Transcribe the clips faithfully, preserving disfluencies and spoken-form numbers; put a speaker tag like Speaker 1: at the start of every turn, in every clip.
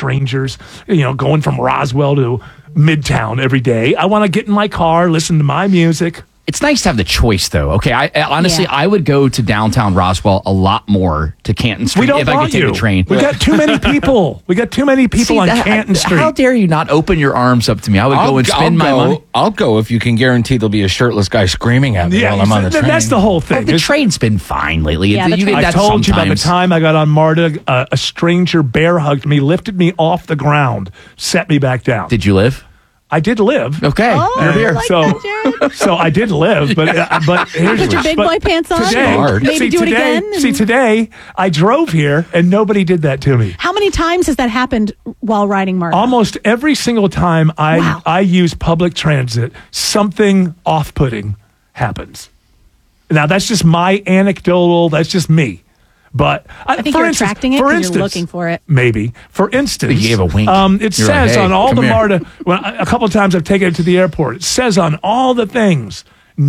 Speaker 1: strangers, you know, going from Roswell to Midtown every day. I want to get in my car, listen to my music.
Speaker 2: It's nice to have the choice, though. Okay, I, I honestly,
Speaker 3: Yeah.
Speaker 2: I would go to downtown Roswell a lot more to Canton Street
Speaker 1: We don't
Speaker 2: if I
Speaker 1: want
Speaker 2: could take
Speaker 1: you.
Speaker 2: the train.
Speaker 1: We got too many people. We got too many people
Speaker 2: See,
Speaker 1: on
Speaker 2: that-
Speaker 1: Canton Street.
Speaker 2: How dare you not open your arms up to me? I would go and spend my
Speaker 4: go,
Speaker 2: money.
Speaker 4: I'll go if you can guarantee there'll be a shirtless guy screaming at me
Speaker 1: yeah,
Speaker 4: while I'm on the
Speaker 1: th-
Speaker 4: train.
Speaker 1: that's the whole
Speaker 2: Oh,
Speaker 1: thing.
Speaker 2: the
Speaker 1: It's-
Speaker 2: train's been fine lately.
Speaker 3: Yeah, the
Speaker 2: you
Speaker 3: train-
Speaker 2: get
Speaker 1: I
Speaker 2: that
Speaker 1: told you by the
Speaker 2: sometimes.
Speaker 1: time I got on MARTA, uh, a stranger bear hugged me, lifted me off the ground, set me back down.
Speaker 2: Did you live?
Speaker 1: I did live.
Speaker 2: Okay,
Speaker 3: Oh,
Speaker 2: you're
Speaker 3: I
Speaker 2: here.
Speaker 3: like
Speaker 1: so,
Speaker 3: that, Jared.
Speaker 1: so I did live, but uh, but here's
Speaker 3: Put your big
Speaker 1: but
Speaker 3: boy pants on.
Speaker 1: Today,
Speaker 4: Hard.
Speaker 3: Maybe
Speaker 1: see,
Speaker 3: do it
Speaker 1: today,
Speaker 3: again.
Speaker 1: See,
Speaker 3: and-
Speaker 1: today I drove here and nobody did that to me.
Speaker 3: How many times has that happened while riding MARTA?
Speaker 1: Almost every single time I
Speaker 3: Wow.
Speaker 1: I use public transit, something off-putting happens. Now that's just my anecdotal. That's just me. But I,
Speaker 3: I think
Speaker 1: for
Speaker 3: you're
Speaker 1: instance,
Speaker 3: attracting it
Speaker 1: for
Speaker 3: 'cause you're
Speaker 1: instance,
Speaker 3: looking for it.
Speaker 1: Maybe. For instance,
Speaker 2: You gave a wink.
Speaker 1: Um, it
Speaker 2: You're
Speaker 1: says
Speaker 2: like, "Hey,
Speaker 1: on all
Speaker 2: come
Speaker 1: the
Speaker 2: here."
Speaker 1: MARTA. Well, a couple of times I've taken it to the airport. It says on all the things,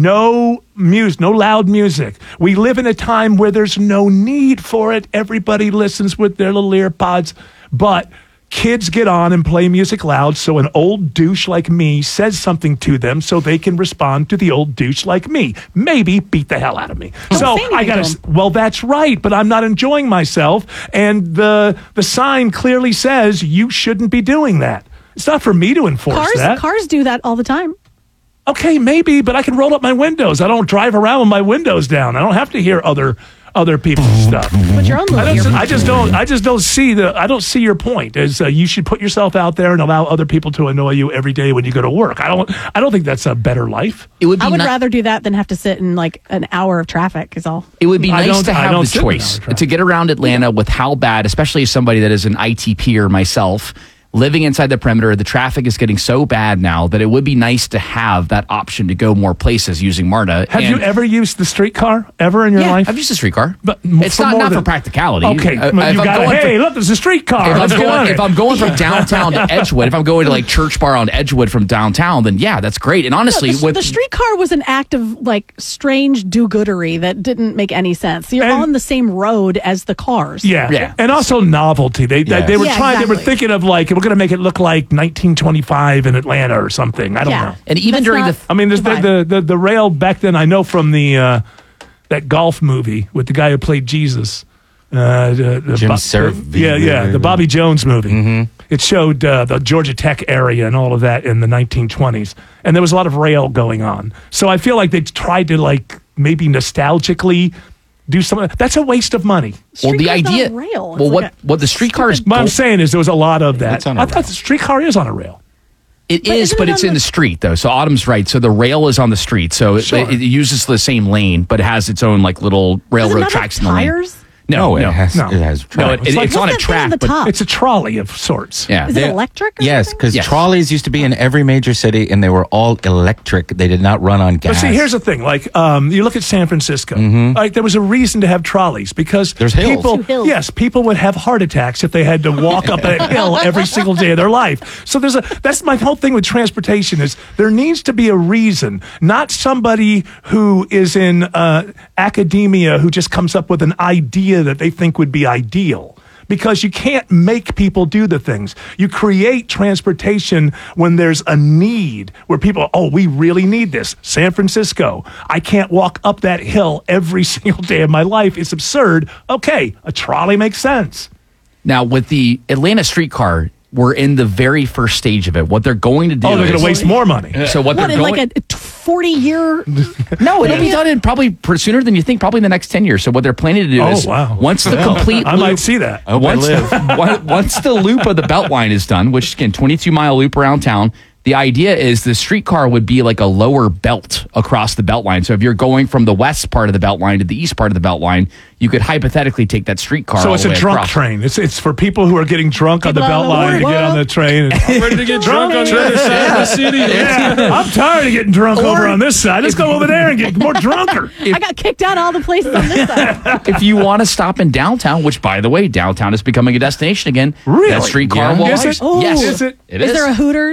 Speaker 1: no music, no loud music. We live in a time where there's no need for it. Everybody listens with their little ear pods, but kids get on and play music loud, so an old douche like me says something to them so they can respond to the old douche like me. Maybe beat the hell out of me.
Speaker 3: Don't
Speaker 1: so
Speaker 3: say anything
Speaker 1: I gotta,
Speaker 3: to
Speaker 1: s-
Speaker 3: 'em.
Speaker 1: well, that's right, but I'm not enjoying myself, and the the sign clearly says you shouldn't be doing that. It's not for me to enforce
Speaker 3: Cars,
Speaker 1: that.
Speaker 3: cars do that all the time.
Speaker 1: Okay, maybe, but I can roll up my windows. I don't drive around with my windows down. I don't have to hear other other people's stuff.
Speaker 3: Put your own
Speaker 1: I,
Speaker 3: little
Speaker 1: don't,
Speaker 3: ear.
Speaker 1: I just don't. I just don't see the. I don't see your point. Is uh, you should put yourself out there and allow other people to annoy you every day when you go to work. I don't. I don't think that's a better life.
Speaker 2: It would be
Speaker 3: I would
Speaker 2: ni-
Speaker 3: rather do that than have to sit in like an hour of traffic. Is all.
Speaker 2: It would be
Speaker 1: I
Speaker 2: nice
Speaker 1: don't-
Speaker 2: to
Speaker 1: I
Speaker 2: have
Speaker 1: don't
Speaker 2: the
Speaker 1: sit in
Speaker 2: choice
Speaker 1: that traffic.
Speaker 2: to get around Atlanta with how bad, especially as somebody that is an I T P er myself, living inside the perimeter. The traffic is getting so bad now that it would be nice to have that option to go more places using MARTA.
Speaker 1: Have
Speaker 2: And-
Speaker 1: you ever used the streetcar ever in your
Speaker 2: Yeah,
Speaker 1: life?
Speaker 2: I've used a streetcar,
Speaker 1: But
Speaker 2: it's
Speaker 1: for
Speaker 2: not
Speaker 1: more
Speaker 2: not
Speaker 1: than-
Speaker 2: for practicality.
Speaker 1: Okay,
Speaker 2: Uh,
Speaker 1: well,
Speaker 2: if
Speaker 1: you
Speaker 2: I'm
Speaker 1: got
Speaker 2: going
Speaker 1: Hey,
Speaker 2: from-
Speaker 1: look, there's a streetcar.
Speaker 2: If I'm,
Speaker 1: Let's get on
Speaker 2: going,
Speaker 1: it.
Speaker 2: if I'm going from downtown to Edgewood, if I'm going to like Church Bar on Edgewood from downtown, then yeah, that's great. And honestly,
Speaker 3: the,
Speaker 2: with
Speaker 3: the streetcar was an act of like strange do-goodery that didn't make any sense. You're
Speaker 1: And-
Speaker 3: on the same road as the cars.
Speaker 1: Yeah.
Speaker 2: Yeah.
Speaker 1: And also novelty. They they,
Speaker 4: Yes.
Speaker 1: they were
Speaker 3: Yeah,
Speaker 1: trying they were
Speaker 3: exactly.
Speaker 1: thinking of like we're going to make it look like nineteen twenty-five in Atlanta or something. I don't
Speaker 3: Yeah.
Speaker 1: know.
Speaker 2: and even
Speaker 3: That's
Speaker 2: during
Speaker 3: not-
Speaker 2: the
Speaker 1: I mean, there's the,
Speaker 3: Goodbye.
Speaker 1: the the the rail back then. I know from the uh, that golf movie with the guy who played Jesus. Uh, the, the
Speaker 4: Jim
Speaker 1: Bo-
Speaker 4: Cerv-
Speaker 1: yeah, yeah, the Bobby Jones movie.
Speaker 4: Mm-hmm.
Speaker 1: It showed uh, the Georgia Tech area and all of that in the nineteen twenties, and there was a lot of rail going on. So I feel like they tried to like maybe nostalgically do something. That's a waste of money.
Speaker 2: well, the
Speaker 3: Streetcar's not
Speaker 2: idea.
Speaker 3: a rail. It's
Speaker 2: Well,
Speaker 3: like
Speaker 2: what
Speaker 3: a
Speaker 2: what the streetcar is
Speaker 1: What I'm saying is there was a lot of that.
Speaker 4: It's on a
Speaker 1: I thought
Speaker 4: rail.
Speaker 1: the streetcar is on a rail.
Speaker 2: It
Speaker 3: But
Speaker 2: is,
Speaker 3: isn't
Speaker 2: but
Speaker 3: it
Speaker 2: it's
Speaker 3: on
Speaker 2: in
Speaker 3: the-
Speaker 2: the street though. So Autumn's right. So the rail is on the street. So it,
Speaker 1: Sure.
Speaker 2: it, it uses the same lane, but it has its own like little
Speaker 3: Does it
Speaker 2: railroad
Speaker 3: not have
Speaker 2: tracks in the lane.
Speaker 3: tires?
Speaker 2: No,
Speaker 4: No,
Speaker 2: no,
Speaker 4: it has
Speaker 1: no.
Speaker 4: it has
Speaker 2: no.
Speaker 4: tracks.
Speaker 2: It, it,
Speaker 1: like-
Speaker 2: it's on a
Speaker 3: What's that thing
Speaker 2: track,
Speaker 3: on the
Speaker 2: but
Speaker 3: top?
Speaker 1: It's a trolley of sorts.
Speaker 2: yeah.
Speaker 3: Is it
Speaker 4: They-
Speaker 3: electric? Or
Speaker 4: Yes,
Speaker 3: something?
Speaker 4: because
Speaker 2: Yes.
Speaker 4: trolleys used to be in every major city, and they were all electric. They did not run on gas.
Speaker 1: But see, here's the thing. Like, um, you look at San Francisco. Like, there was a reason to have trolleys because
Speaker 4: There's hills.
Speaker 1: people,
Speaker 3: Two hills.
Speaker 1: yes, people would have heart attacks if they had to walk up a hill every single day of their life. So there's a. That's my whole thing with transportation is there needs to be a reason, not somebody who is in uh, academia who just comes up with an idea that they think would be ideal. Because you can't make people do the things. You create transportation when there's a need, where people, oh, we really need this. San Francisco, I can't walk up that hill every single day of my life. It's absurd. Okay, a trolley makes sense.
Speaker 2: Now with the Atlanta streetcar, we're in the very first stage of it. What they're going to do
Speaker 1: Oh, they're going
Speaker 2: is
Speaker 1: to waste more money.
Speaker 2: So what,
Speaker 3: What,
Speaker 2: they're
Speaker 3: in
Speaker 2: going
Speaker 3: like a forty-year?
Speaker 2: No, it'll be done in probably pr- sooner than you think, probably in the next ten years. So what they're planning to do
Speaker 1: Oh,
Speaker 2: is
Speaker 1: wow.
Speaker 2: once the
Speaker 1: Well,
Speaker 2: complete
Speaker 1: I
Speaker 2: loop,
Speaker 1: might see that.
Speaker 4: hope I
Speaker 2: once,
Speaker 4: live.
Speaker 2: once- once the loop of the Beltline is done, which again, twenty-two mile loop around town, the idea is the streetcar would be like a lower belt across the Beltline. So if you're going from the west part of the Beltline to the east part of the Beltline, you could hypothetically take that streetcar.
Speaker 1: So
Speaker 2: all
Speaker 1: it's
Speaker 2: the
Speaker 1: a
Speaker 2: way
Speaker 1: drunk
Speaker 2: across.
Speaker 1: train. It's it's for people who are getting drunk on the
Speaker 3: People
Speaker 1: belt
Speaker 3: on the
Speaker 1: line to
Speaker 3: board.
Speaker 1: get on the train. And, I'm ready to get drunk on the other side of the city. Yeah, I'm tired of getting drunk
Speaker 2: Or-
Speaker 1: over on this side. Let's go over there and get more drunker.
Speaker 3: I got kicked out of all the places on this side.
Speaker 2: If you want to stop in downtown, which by the way, downtown is becoming a destination again.
Speaker 1: Really?
Speaker 2: That streetcar
Speaker 4: Yeah.
Speaker 2: will.
Speaker 1: Is it?
Speaker 2: yes.
Speaker 1: Is it?
Speaker 2: It
Speaker 3: Is
Speaker 2: is.
Speaker 3: there a Hooters?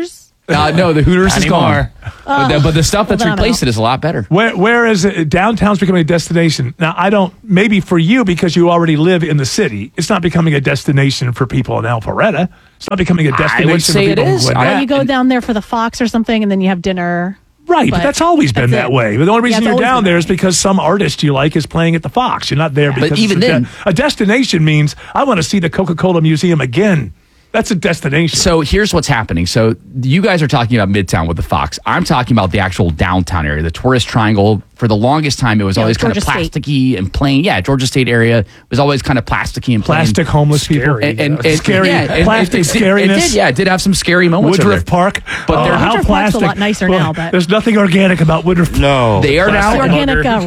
Speaker 2: Uh, no, the Hooters is gone. But, the, but the stuff that's
Speaker 3: Well, then I
Speaker 2: replaced
Speaker 3: don't
Speaker 2: it is a lot better.
Speaker 1: Where, where is it? Downtown's becoming a destination. Now, I don't, maybe for you because you already live in the city, it's not becoming a destination for people in Alpharetta. It's not becoming a destination
Speaker 2: say
Speaker 1: for
Speaker 2: it
Speaker 1: people
Speaker 2: is.
Speaker 1: in
Speaker 2: I-
Speaker 1: Gwinnett.
Speaker 3: Well, you go down there for the Fox or something, and then you have dinner.
Speaker 1: Right, but,
Speaker 3: But
Speaker 1: that's always been
Speaker 3: that's
Speaker 1: that
Speaker 3: it.
Speaker 1: way. But the only reason
Speaker 3: Yeah, it's
Speaker 1: you're
Speaker 3: always
Speaker 1: down
Speaker 3: been
Speaker 1: there
Speaker 3: that
Speaker 1: is because some artist you like is playing at the Fox. You're not there because it's
Speaker 2: even
Speaker 1: a, de-
Speaker 2: then-
Speaker 1: a destination means I want to see the Coca-Cola Museum again. That's a destination.
Speaker 2: So here's what's happening. So you guys are talking about Midtown with the Fox. I'm talking about the actual downtown area, the tourist triangle. For the longest time, it was
Speaker 3: Yeah,
Speaker 2: always kind of
Speaker 3: Georgia State.
Speaker 2: plasticky and plain. Yeah, Georgia State area was always kind of plasticky and plain.
Speaker 1: Plastic homeless people.
Speaker 2: And, and, and-
Speaker 1: scary.
Speaker 2: yeah, and
Speaker 1: plastic
Speaker 2: it, it,
Speaker 1: scariness.
Speaker 2: It did, yeah, it did have some scary moments. over
Speaker 1: Woodruff
Speaker 2: there.
Speaker 1: Park.
Speaker 2: But
Speaker 1: oh,
Speaker 2: they're-
Speaker 1: how
Speaker 3: Woodruff Park's a
Speaker 1: plastic.
Speaker 3: lot nicer
Speaker 1: Well,
Speaker 3: now, but-
Speaker 1: there's nothing organic about Woodruff.
Speaker 4: No.
Speaker 2: They are now
Speaker 3: Organic uh,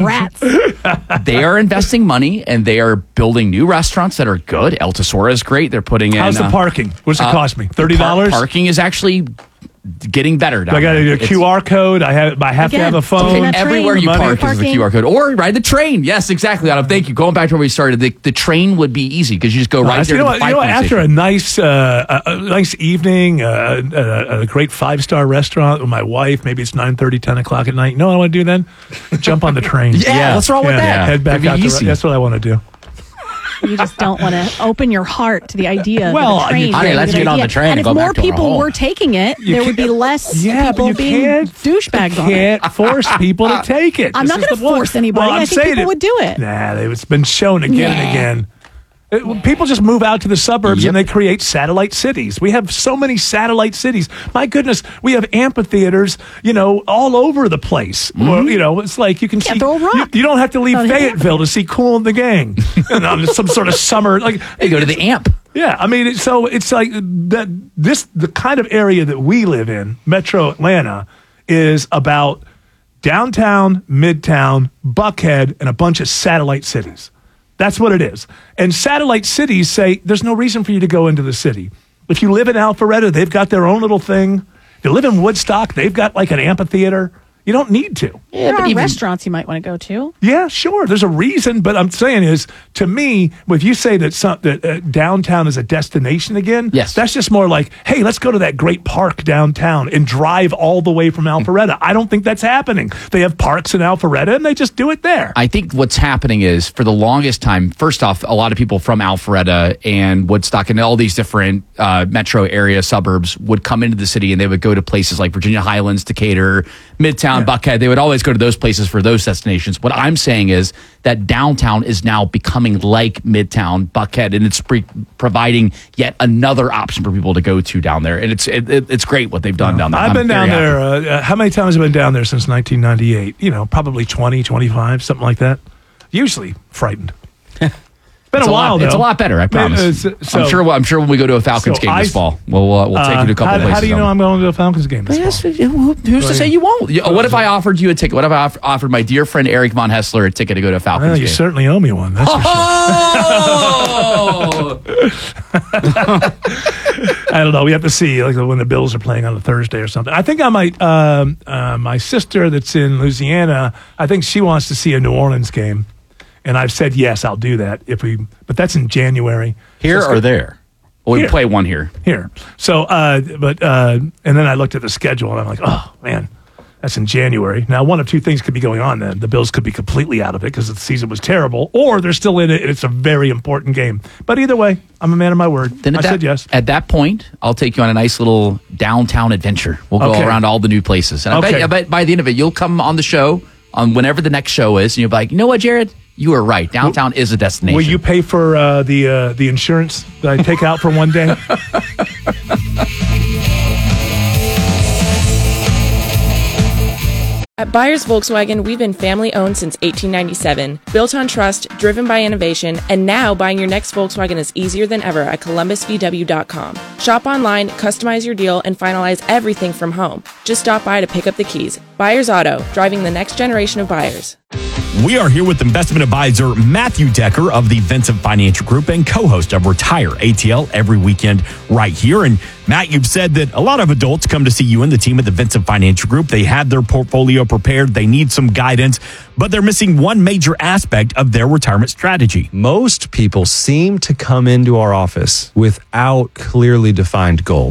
Speaker 3: rats.
Speaker 2: they are investing money and they are building new restaurants that are good. El Tesoro is great. They're putting in.
Speaker 1: How's the
Speaker 2: uh,
Speaker 1: parking? What does it
Speaker 2: uh,
Speaker 1: cost me?
Speaker 2: the
Speaker 1: thirty dollars?
Speaker 2: par- parking is actually getting better. Down
Speaker 1: I got to
Speaker 2: there.
Speaker 1: do a
Speaker 2: It's-
Speaker 1: Q R code. I have. I have to
Speaker 3: Again,
Speaker 1: have a phone.
Speaker 3: taking that train,
Speaker 2: Everywhere you
Speaker 1: money.
Speaker 2: park is the
Speaker 3: Parking.
Speaker 2: Q R code, or ride the train. Yes, exactly. Adam, thank you. Going back to where we started, the, the train would be easy because you just go right
Speaker 1: Nice.
Speaker 2: there.
Speaker 1: You know,
Speaker 2: to the
Speaker 1: what, you know what,
Speaker 2: five-point
Speaker 1: after
Speaker 2: station.
Speaker 1: a nice, uh, a, a nice evening, uh, a, a great five star restaurant with my wife, maybe it's nine thirty, ten o'clock at night. You know what I want to do then? Jump on the train.
Speaker 2: Yeah, what's wrong with that?
Speaker 1: Head back
Speaker 2: It'd be
Speaker 1: out. To,
Speaker 2: easy.
Speaker 1: that's what I want to do.
Speaker 3: You just don't want to open your heart to the idea.
Speaker 1: Well,
Speaker 3: that a train
Speaker 1: you-
Speaker 3: is
Speaker 1: Honey,
Speaker 3: a
Speaker 4: let's
Speaker 3: good
Speaker 4: get on
Speaker 3: idea.
Speaker 4: the train
Speaker 3: And
Speaker 4: and
Speaker 3: if
Speaker 4: go
Speaker 3: more
Speaker 4: back to our
Speaker 3: people
Speaker 4: home.
Speaker 3: were taking it,
Speaker 1: You
Speaker 3: there would be
Speaker 1: can't-
Speaker 3: less
Speaker 1: Yeah, but
Speaker 3: people
Speaker 1: you
Speaker 3: being
Speaker 1: can't.
Speaker 3: douchebags
Speaker 1: you
Speaker 3: on it.
Speaker 1: can't force people to take it.
Speaker 3: I'm
Speaker 1: This
Speaker 3: not
Speaker 1: is
Speaker 3: gonna
Speaker 1: the point.
Speaker 3: force anybody.
Speaker 1: Well, I'm
Speaker 3: I think
Speaker 1: saying
Speaker 3: people would do it.
Speaker 1: Nah, they- it's been shown again and
Speaker 3: Nah.
Speaker 1: again. It- people just move out to the suburbs
Speaker 4: Yep.
Speaker 1: and they create satellite cities. We have so many satellite cities. My goodness, we have amphitheaters, you know, all over the place. Or, you know, it's like you can
Speaker 3: Can't
Speaker 1: see.
Speaker 3: throw a rock.
Speaker 1: You, you don't have to leave
Speaker 3: Oh, yeah.
Speaker 1: Fayetteville to see Kool and the Gang. You know, some sort of summer like.
Speaker 2: They go to the amp.
Speaker 1: Yeah, I mean, it- so it's like that. This the kind of area that we live in, Metro Atlanta, is about downtown, midtown, Buckhead, and a bunch of satellite cities. That's what it is. And satellite cities say there's no reason for you to go into the city. If you live in Alpharetta, they've got their own little thing. If you live in Woodstock, they've got like an amphitheater. You don't need to.
Speaker 3: There
Speaker 2: but
Speaker 3: are
Speaker 2: even-
Speaker 3: restaurants you might want to go to.
Speaker 1: Yeah, sure. There's a reason, but I'm saying is to me, if you say that some, that uh, downtown is a destination again,
Speaker 2: Yes.
Speaker 1: that's just more like, hey, let's go to that great park downtown and drive all the way from Alpharetta. I don't think that's happening. They have parks in Alpharetta, and they just do it there.
Speaker 2: I think what's happening is for the longest time, first off, a lot of people from Alpharetta and Woodstock and all these different uh, metro area suburbs would come into the city and they would go to places like Virginia Highlands, Decatur, Midtown, Buckhead. They would always go to those places for those destinations. What I'm saying is that downtown is now becoming like Midtown, Buckhead, and it's pre- providing yet another option for people to go to down there. And it's it, it, it's great what they've done down there.
Speaker 1: I've
Speaker 2: I'm
Speaker 1: been down
Speaker 2: very
Speaker 1: there.
Speaker 2: happy.
Speaker 1: Uh, uh, how many times have I been down there since nineteen ninety-eight? You know, probably twenty, twenty-five, something like that. Usually frightened. Been
Speaker 2: It's
Speaker 1: a
Speaker 2: a
Speaker 1: while,
Speaker 2: lot,
Speaker 1: though.
Speaker 2: it's a lot better, I promise.
Speaker 1: Uh, so-
Speaker 2: I'm sure. I'm sure when we go to a Falcons
Speaker 1: so
Speaker 2: game this
Speaker 1: I-
Speaker 2: fall, we'll uh, we'll take you to a couple
Speaker 1: how,
Speaker 2: places.
Speaker 1: how do you know I'm going to a Falcons game this
Speaker 2: Yes,
Speaker 1: fall?
Speaker 2: who- who's to say you won't? You- What if I offered you a ticket? What if I off- offered my dear friend Eric Von Hessler a ticket to go to a Falcons
Speaker 1: Well, you
Speaker 2: game?
Speaker 1: certainly owe me one. That's for sure.
Speaker 2: Oh!
Speaker 1: I don't know. We have to see, like when the Bills are playing on a Thursday or something. I think I might. Um, uh, my sister that's in Louisiana, I think she wants to see a New Orleans game, and I've said yes, I'll do that if we. But that's in January.
Speaker 4: Here
Speaker 1: So
Speaker 4: or
Speaker 1: it's
Speaker 4: there?
Speaker 2: Well, we
Speaker 1: Here.
Speaker 2: play one here.
Speaker 1: here. So, uh, but uh, and then I looked at the schedule and I'm like, oh man, that's in January. Now, one of two things could be going on then. The Bills could be completely out of it because the season was terrible, or they're still in it and it's a very important game. But either way, I'm a man of my word.
Speaker 2: Then
Speaker 1: I
Speaker 2: at that,
Speaker 1: said yes.
Speaker 2: At that point, I'll take you on a nice little downtown adventure. We'll go
Speaker 1: Okay.
Speaker 2: around all the new places, and I, bet,
Speaker 1: Okay.
Speaker 2: I bet by the end of it, you'll come on the show on whenever the next show is, and you'll be like, you know what, Jared, you were right. Downtown is a destination.
Speaker 1: Will you pay for uh, the uh, the insurance that I take out for one day?
Speaker 5: At Byers Volkswagen, we've been family owned since eighteen ninety-seven, built on trust, driven by innovation, and now buying your next Volkswagen is easier than ever at columbus v w dot com. Shop online, customize your deal, and finalize everything from home. Just stop by to pick up the keys. Byers Auto, driving the next generation of buyers.
Speaker 6: We are here with investment advisor Matthew Decker of the Vincent Financial Group and co-host of Retire A T L every weekend right here. And Matt, you've said that a lot of adults come to see you and the team at the Vincent Financial Group. They have their portfolio prepared. They need some guidance, but they're missing one major aspect of their retirement strategy.
Speaker 7: Most people seem to come into our office without clearly defined goals.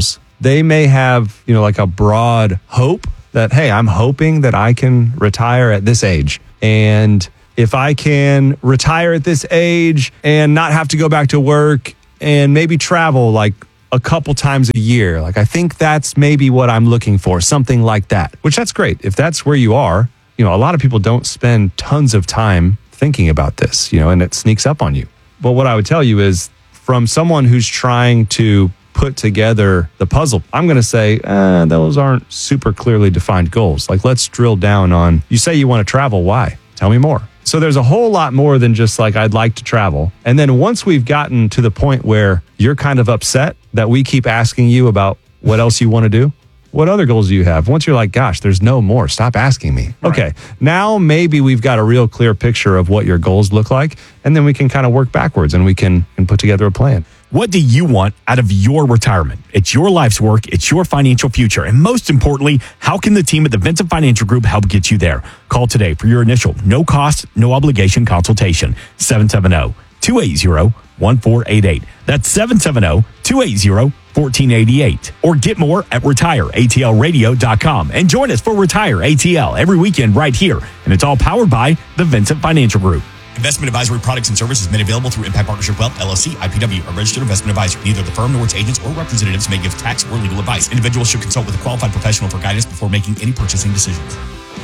Speaker 7: they may have, you know, like a broad hope that, hey, I'm hoping that I can retire at this age. And if I can retire at this age and not have to go back to work and maybe travel like a couple times a year, like I think that's maybe what I'm looking for, something like that, which that's great. If that's where you are, you know, a lot of people don't spend tons of time thinking about this, you know, and it sneaks up on you. But what I would tell you is, from someone who's trying to put together the puzzle, I'm going to say, eh, those aren't super clearly defined goals. Like, let's drill down on, you say you want to travel. Why? Tell me more. So there's a whole lot more than just like, I'd like to travel. And then once we've gotten to the point where you're kind of upset that we keep asking you about what else you want to do, what other goals do you have? Once you're like, gosh, there's no more, stop asking me. Right. Okay, now maybe we've got a real clear picture of what your goals look like, and then we can kind of work backwards and we can and put together a plan.
Speaker 6: What do you want out of your retirement? It's your life's work. It's your financial future. And most importantly, how can the team at the Vincent Financial Group help get you there? Call today for your initial no cost, no obligation consultation. seven seven zero, two eight zero, one four eight eight. That's seven seven zero, two eight zero, one four eight eight. Or get more at retire A T L radio dot com. And join us for Retire A T L every weekend right here. And it's all powered by the Vincent Financial Group.
Speaker 8: Investment advisory products and services made available through Impact Partnership Wealth, L L C, I P W, a registered investment advisor. Neither the firm nor its agents or representatives may give tax or legal advice. Individuals should consult with a qualified professional for guidance before making any purchasing decisions.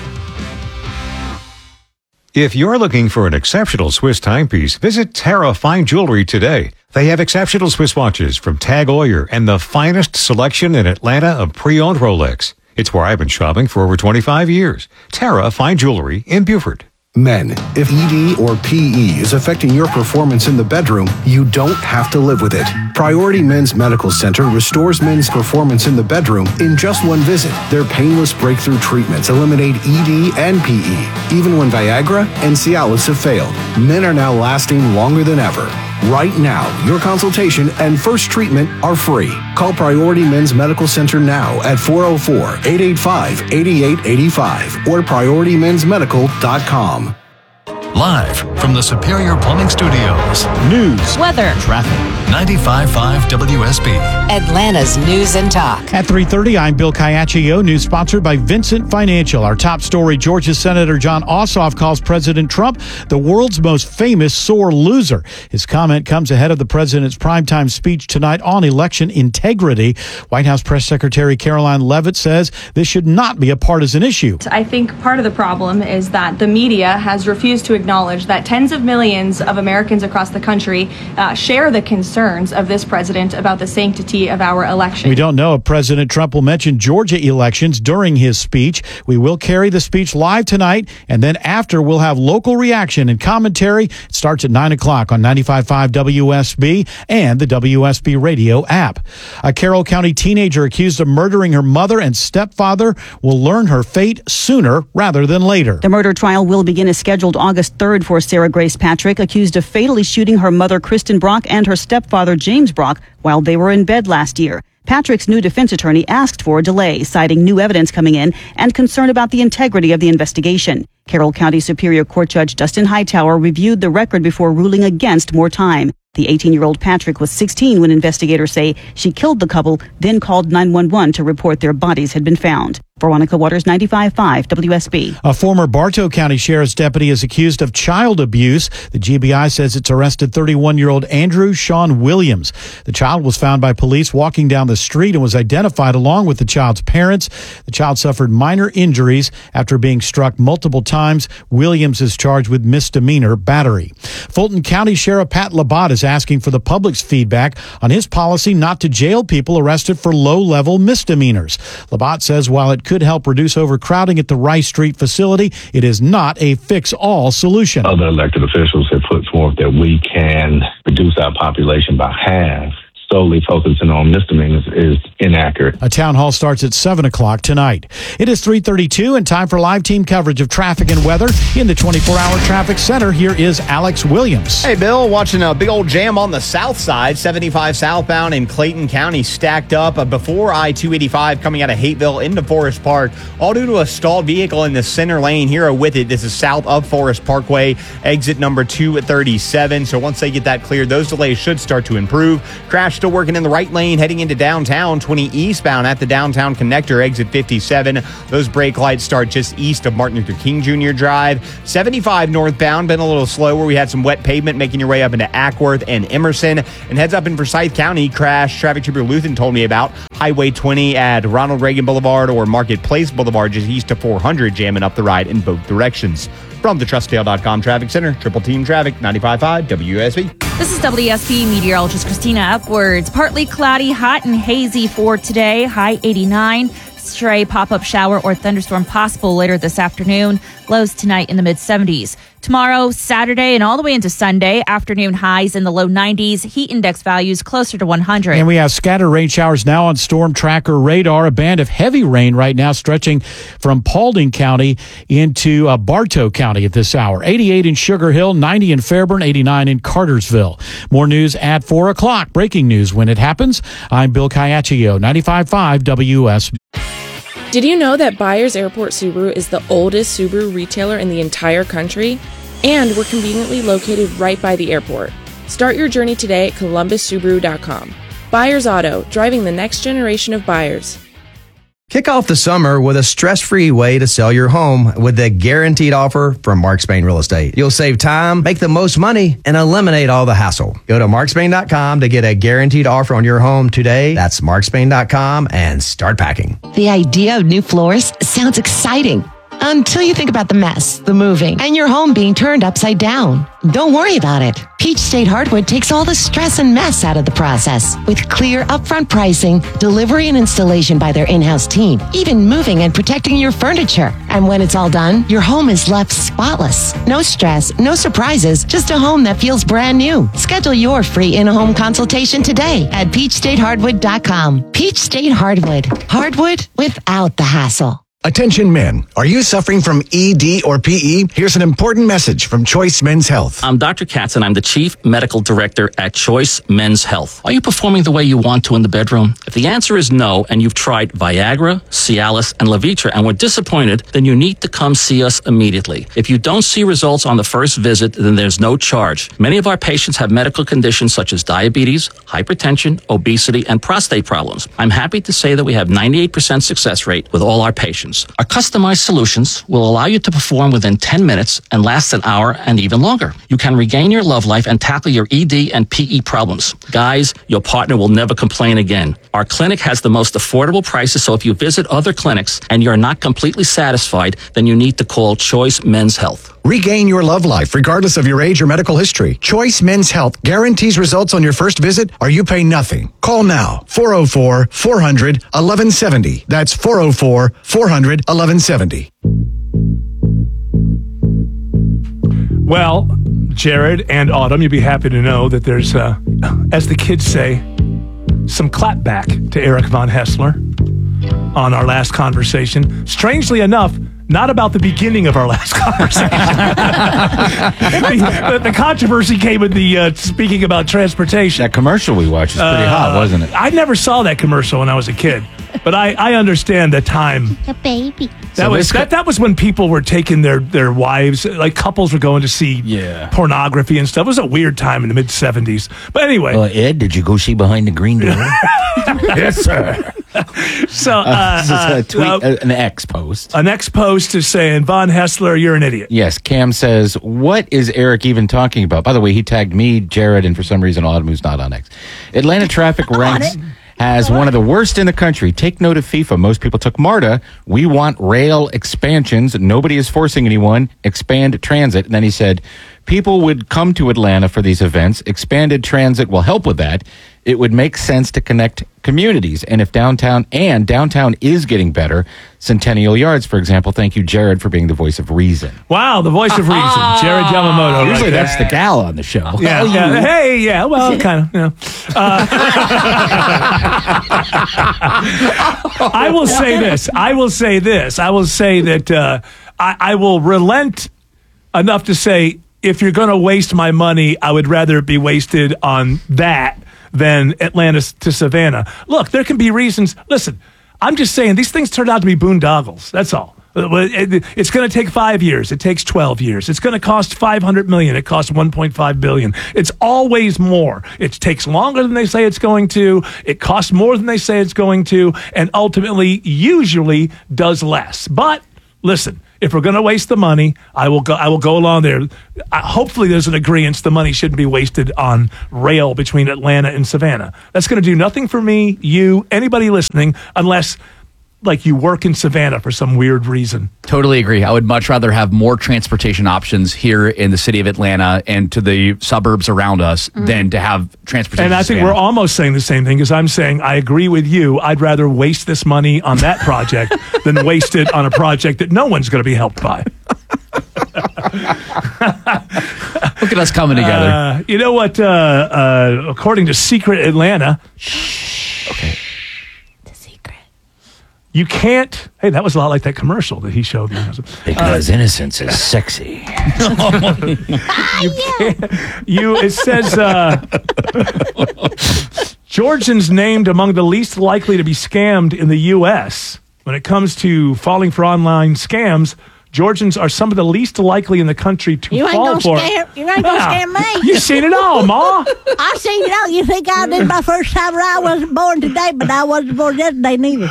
Speaker 9: If you're looking for an exceptional Swiss timepiece, visit Terra Fine Jewelry today. They have exceptional Swiss watches from Tag Heuer and the finest selection in Atlanta of pre-owned Rolex. It's where I've been shopping for over twenty-five years. Terra Fine Jewelry in Beaufort.
Speaker 10: Men, if E D or P E is affecting your performance in the bedroom, you don't have to live with it. Priority Men's Medical Center restores men's performance in the bedroom in just one visit. Their painless breakthrough treatments eliminate E D and P E. Even when Viagra and Cialis have failed, men are now lasting longer than ever. Right now, your consultation and first treatment are free. Call Priority Men's Medical Center now at four oh four, eight eight five, eight eight eight five or priority mens medical dot com.
Speaker 11: Live from the Superior Plumbing Studios.
Speaker 12: News,
Speaker 13: weather,
Speaker 11: traffic. ninety-five point five W S B.
Speaker 13: Atlanta's News and Talk.
Speaker 12: At three thirty, I'm Bill Caiaccio. News sponsored by Vincent Financial. Our top story, Georgia Senator John Ossoff calls President Trump the world's most famous sore loser. His comment comes ahead of the president's primetime speech tonight on election integrity. White House Press Secretary Caroline Leavitt says this should not be a partisan issue.
Speaker 14: I think part of the problem is that the media has refused to acknowledge that tens of millions of Americans across the country uh, share the concerns of this president about the sanctity of our election.
Speaker 12: We don't know if President Trump will mention Georgia elections during his speech. We will carry the speech live tonight, and then after we'll have local reaction and commentary. It starts at nine o'clock on ninety-five point five W S B and the W S B radio app. A Carroll County teenager accused of murdering her mother and stepfather will learn her fate sooner rather than later.
Speaker 15: The murder trial will begin as scheduled August third for Sarah Grace Patrick, accused of fatally shooting her mother, Kristen Brock, and her stepfather, James Brock, while they were in bed last year. Patrick's new defense attorney asked for a delay, citing new evidence coming in and concern about the integrity of the investigation. Carroll County Superior Court Judge Dustin Hightower reviewed the record before ruling against more time. The eighteen-year-old Patrick was sixteen when investigators say she killed the couple, then called nine one one to report their bodies had been found. Veronica Waters, ninety-five point five W S B.
Speaker 12: A former Bartow County Sheriff's deputy is accused of child abuse. The G B I says it's arrested thirty-one-year-old Andrew Sean Williams. The child was found by police walking down the street and was identified along with the child's parents. The child suffered minor injuries after being struck multiple times. Williams is charged with misdemeanor battery. Fulton County Sheriff Pat Labatt is asking for the public's feedback on his policy not to jail people arrested for low-level misdemeanors. Labatt says while it could help reduce overcrowding at the Rice Street facility, it is not a fix-all solution.
Speaker 16: Other elected officials have put forth that we can reduce our population by half. Solely focusing on misdemeanors is inaccurate.
Speaker 12: A town hall starts at seven o'clock tonight. It is three thirty-two and time for live team coverage of traffic and weather in the twenty-four hour traffic center. Here is Alex Williams.
Speaker 17: Hey, Bill, watching a big old jam on the south side, seventy-five southbound in Clayton County stacked up before I two eighty-five coming out of Hateville into Forest Park, all due to a stalled vehicle in the center lane here with it. This is south of Forest Parkway, exit number two thirty-seven. So once they get that cleared, those delays should start to improve. Crash still working in the right lane heading into downtown. twenty eastbound at the downtown connector, exit fifty-seven. Those brake lights start just east of Martin Luther King Junior Drive. seventy-five northbound, been a little slow where we had some wet pavement making your way up into Ackworth and Emerson. And heads up in Forsyth County, crash traffic trooper Luthen told me about. Highway twenty at Ronald Reagan Boulevard or Marketplace Boulevard just east of four hundred, jamming up the ride in both directions. From the trust tail dot com Traffic Center, Triple Team Traffic, ninety-five point five W S B.
Speaker 18: This is W S B meteorologist Christina Upwards. Partly cloudy, hot and hazy for today, high eighty-nine. Stray pop-up shower or thunderstorm possible later this afternoon. Lows tonight in the mid-seventies. Tomorrow, Saturday, and all the way into Sunday, afternoon highs in the low nineties. Heat index values closer to one hundred.
Speaker 12: And we have scattered rain showers now on Storm Tracker radar. A band of heavy rain right now stretching from Paulding County into uh, Bartow County at this hour. eighty-eight in Sugar Hill, ninety in Fairburn, eighty-nine in Cartersville. More news at four o'clock. Breaking news when it happens. I'm Bill Caiaccio, ninety-five point five W S B.
Speaker 5: Did you know that Byers Airport Subaru is the oldest Subaru retailer in the entire country? And we're conveniently located right by the airport. Start your journey today at columbus subaru dot com. Byers Auto, driving the next generation of buyers.
Speaker 19: Kick off the summer with a stress-free way to sell your home with the guaranteed offer from Mark Spain Real Estate. You'll save time, make the most money, and eliminate all the hassle. Go to mark spain dot com to get a guaranteed offer on your home today. That's mark spain dot com and start packing.
Speaker 20: The idea of new floors sounds exciting until you think about the mess, the moving, and your home being turned upside down. Don't worry about it. Peach State Hardwood takes all the stress and mess out of the process with clear upfront pricing, delivery and installation by their in-house team, even moving and protecting your furniture. And when it's all done, your home is left spotless. No stress, no surprises, just a home that feels brand new. Schedule your free in-home consultation today at peach state hardwood dot com. Peach State Hardwood. Hardwood without the hassle.
Speaker 21: Attention men, are you suffering from E D or P E? Here's an important message from Choice Men's Health.
Speaker 22: I'm Doctor Katz and I'm the Chief Medical Director at Choice Men's Health. Are you performing the way you want to in the bedroom? If the answer is no and you've tried Viagra, Cialis, and Levitra and were disappointed, then you need to come see us immediately. If you don't see results on the first visit, then there's no charge. Many of our patients have medical conditions such as diabetes, hypertension, obesity, and prostate problems. I'm happy to say that we have ninety-eight percent success rate with all our patients. Our customized solutions will allow you to perform within ten minutes and last an hour and even longer. You can regain your love life and tackle your E D and P E problems. Guys, your partner will never complain again. Our clinic has the most affordable prices, so if you visit other clinics and you're not completely satisfied, then you need to call Choice Men's Health.
Speaker 21: Regain your love life regardless of your age or medical history. Choice Men's Health guarantees results on your first visit or you pay nothing. Call now, four oh four, four hundred, eleven seventy. That's four oh four, four hundred, eleven seventy.
Speaker 1: Well, Jared and Autumn, you'll be happy to know that there's, uh, as the kids say, some clapback to Eric Von Hessler on our last conversation. Strangely enough, not about the beginning of our last conversation. the, the, the controversy came with the uh, speaking about transportation.
Speaker 4: That commercial we watched was pretty uh, hot, wasn't it?
Speaker 1: I never saw that commercial when I was a kid, but I, I understand the time.
Speaker 23: The baby.
Speaker 1: That so was that, that was when people were taking their, their wives, like couples were going to see
Speaker 4: yeah.
Speaker 1: pornography and stuff. It was a weird time in the mid seventies. But anyway.
Speaker 4: Well, Ed, did you go see Behind the Green Door?
Speaker 1: Yes, sir. So, uh,
Speaker 4: uh, this is a tweet,
Speaker 1: uh,
Speaker 4: uh, an X post.
Speaker 1: An X post is saying, Von Hessler, you're an idiot.
Speaker 4: Yes, Cam says, what is Eric even talking about? By the way, he tagged me, Jared, and for some reason, Autumn, who's not on X. Atlanta traffic ranks has one of the worst in the country. Take note of FIFA. Most people took MARTA. We want rail expansions. Nobody is forcing anyone. Expand transit. And then he said, people would come to Atlanta for these events. Expanded transit will help with that. It would make sense to connect communities. And if downtown, and downtown is getting better, Centennial Yards, for example. Thank you, Jared, for being the voice of reason.
Speaker 1: Wow, the voice of reason. Jared Yamamoto.
Speaker 4: Usually
Speaker 1: right
Speaker 4: that's the gal on the show.
Speaker 1: Yeah, yeah. Hey, yeah, well, kind of, you know. Uh, I will say this. I will say this. I will say that uh, I, I will relent enough to say, if you're going to waste my money, I would rather it be wasted on that than Atlanta to Savannah. Look, there can be reasons. Listen, I'm just saying these things turned out to be boondoggles. That's all. It's going to take five years. It takes twelve years. It's going to cost five hundred million dollars. It costs one point five billion dollars. It's always more. It takes longer than they say it's going to. It costs more than they say it's going to, and ultimately, usually, does less. But listen, if we're going to waste the money, I will go. I will go along there. Uh, hopefully, there's an agreement. The money shouldn't be wasted on rail between Atlanta and Savannah. That's going to do nothing for me, you, anybody listening, unless, like, you work in Savannah for some weird reason.
Speaker 2: Totally agree. I would much rather have more transportation options here in the city of Atlanta and to the suburbs around us
Speaker 1: Mm.
Speaker 2: than to have transportation.
Speaker 1: And I
Speaker 2: in
Speaker 1: think
Speaker 2: Savannah.
Speaker 1: we're almost saying the same thing, because I'm saying I agree with you. I'd rather waste this money on that project than waste it on a project that no one's going to be helped by.
Speaker 2: Look at us coming together.
Speaker 1: Uh, you know what? Uh, uh, according to Secret Atlanta,
Speaker 2: okay.
Speaker 1: You can't. Hey, that was a lot like that commercial that he showed me.
Speaker 4: Because innocence is sexy.
Speaker 1: you can't. You. It says uh, Georgians named among the least likely to be scammed in the U S When it comes to falling for online scams, Georgians are some of the least likely in the country to
Speaker 3: You ain't
Speaker 1: fall
Speaker 3: gonna
Speaker 1: for.
Speaker 3: scare. You ain't gonna
Speaker 1: Yeah.
Speaker 3: scare me.
Speaker 1: You seen it all, Ma.
Speaker 3: I seen it all. You think I did my first time? I wasn't born today, but I wasn't born yesterday neither.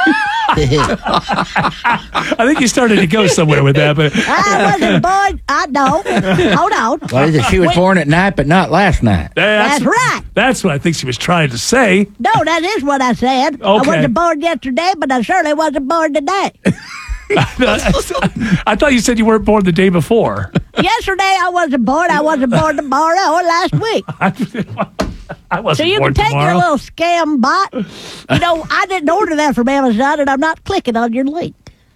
Speaker 1: I think you started to go somewhere with that, but
Speaker 3: I wasn't born. I don't. Hold on.
Speaker 4: What is it? She was
Speaker 3: Wait.
Speaker 4: born at night, but not last night.
Speaker 3: That's right.
Speaker 1: That's what I think she was trying to say.
Speaker 3: No, that is what I said. I
Speaker 1: Okay.
Speaker 3: wasn't born yesterday, but I certainly wasn't born today.
Speaker 1: I thought you said you weren't born the day before.
Speaker 3: Yesterday I wasn't born. I wasn't born tomorrow or last week.
Speaker 1: I wasn't
Speaker 3: So you
Speaker 1: born
Speaker 3: can take
Speaker 1: tomorrow.
Speaker 3: your little scam bot. You know, I didn't order that from Amazon, and I'm not clicking on your link.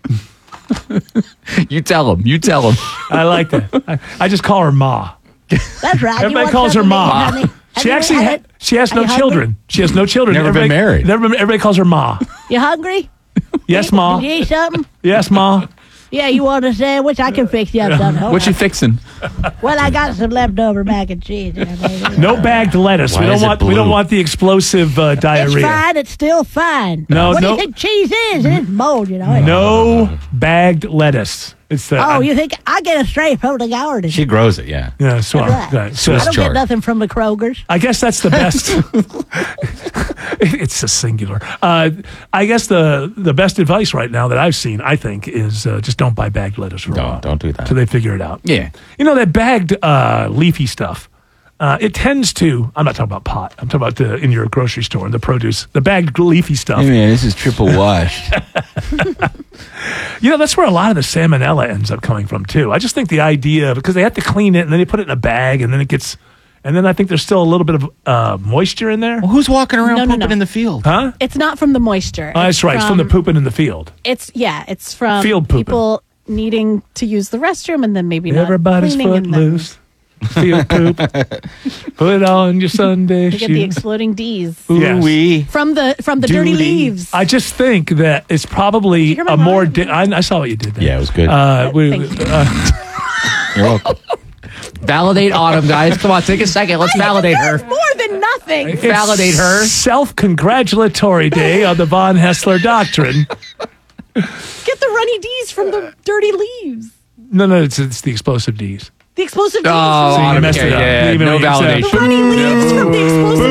Speaker 2: You tell them. You tell them.
Speaker 1: I like that. I, I just call her Ma.
Speaker 3: That's right. You
Speaker 1: Everybody
Speaker 3: want
Speaker 1: calls her
Speaker 3: something to
Speaker 1: Ma.
Speaker 3: eat, honey? Have
Speaker 1: She
Speaker 3: you-
Speaker 1: actually
Speaker 3: have
Speaker 1: ha-
Speaker 3: you-
Speaker 1: she has
Speaker 3: are
Speaker 1: no
Speaker 3: you hungry?
Speaker 1: children. She has no children.
Speaker 4: Never been
Speaker 1: everybody,
Speaker 4: married.
Speaker 1: Never been, everybody calls her Ma.
Speaker 3: You hungry?
Speaker 1: Yes, Ma.
Speaker 3: Did you eat something?
Speaker 1: Yes, Ma.
Speaker 3: Yeah, you want a sandwich? I can fix you up something. Hold
Speaker 2: What you
Speaker 3: on.
Speaker 2: fixing?
Speaker 3: Well, I got some leftover mac and cheese.
Speaker 1: No bagged lettuce.
Speaker 4: Why
Speaker 1: we don't
Speaker 4: is it
Speaker 1: want. We
Speaker 4: blue?
Speaker 1: don't want the explosive uh,
Speaker 3: It's
Speaker 1: diarrhea.
Speaker 3: fine. It's still fine.
Speaker 1: No,
Speaker 3: what
Speaker 1: no-
Speaker 3: do you think cheese is? It's mold, you know.
Speaker 1: No bagged lettuce. It's the.
Speaker 3: Oh, you think I get it straight from the garden?
Speaker 4: She grows it, yeah.
Speaker 1: Yeah, so,
Speaker 3: Right.
Speaker 1: right. so
Speaker 3: I don't
Speaker 4: chard.
Speaker 3: get nothing from the Kroger's.
Speaker 1: I guess that's the best. It's a singular. Uh, I guess the the best advice right now that I've seen, I think, is uh, just don't buy bagged lettuce for a while.
Speaker 4: Don't, don't do that.
Speaker 1: Until they figure it out.
Speaker 2: Yeah.
Speaker 1: You know, that bagged uh, leafy stuff, uh, it tends to, I'm not talking about pot, I'm talking about the, in your grocery store, the produce, the bagged leafy stuff.
Speaker 4: Hey, man, this is triple washed.
Speaker 1: You know, that's where a lot of the salmonella ends up coming from, too. I just think the idea, because they have to clean it, and then they put it in a bag, and then it gets, and then I think there's still a little bit of uh, moisture in there.
Speaker 4: Well, who's walking around
Speaker 23: No, no,
Speaker 4: pooping
Speaker 23: no.
Speaker 4: in the field?
Speaker 1: Huh?
Speaker 23: It's not from the moisture.
Speaker 1: Oh, that's right. It's from the pooping in the field.
Speaker 23: It's yeah. It's from
Speaker 1: Field pooping.
Speaker 23: people needing to use the restroom and then maybe not
Speaker 1: Everybody's
Speaker 23: cleaning
Speaker 1: foot
Speaker 23: and then
Speaker 1: loose. Field poop. Put on your Sunday
Speaker 23: they get the
Speaker 1: shoes.
Speaker 23: exploding D's
Speaker 1: Yes.
Speaker 4: Ooh-wee.
Speaker 23: from the from the dirty
Speaker 1: Duty.
Speaker 23: leaves.
Speaker 1: I just think that it's probably
Speaker 23: hear my
Speaker 1: a more.
Speaker 23: mom?
Speaker 1: Di- I, I saw what you did there.
Speaker 4: Yeah, it was good.
Speaker 1: Uh, we,
Speaker 23: Thank you.
Speaker 1: uh,
Speaker 4: You're welcome.
Speaker 2: Validate Autumn, guys. Come on, take a second. Let's validate her.
Speaker 23: More than nothing.
Speaker 1: it's
Speaker 2: Validate her.
Speaker 1: Self-congratulatory day on the Von Hessler doctrine.
Speaker 23: Get the runny D's from the dirty leaves.
Speaker 1: No, no, it's, it's the explosive D's.
Speaker 23: The explosive D's.
Speaker 2: Oh,
Speaker 1: So you
Speaker 2: Autumn,
Speaker 1: messed
Speaker 2: yeah,
Speaker 1: it up.
Speaker 2: yeah,
Speaker 1: Even
Speaker 2: no
Speaker 1: though you said-
Speaker 2: validation.
Speaker 23: The runny leaves from the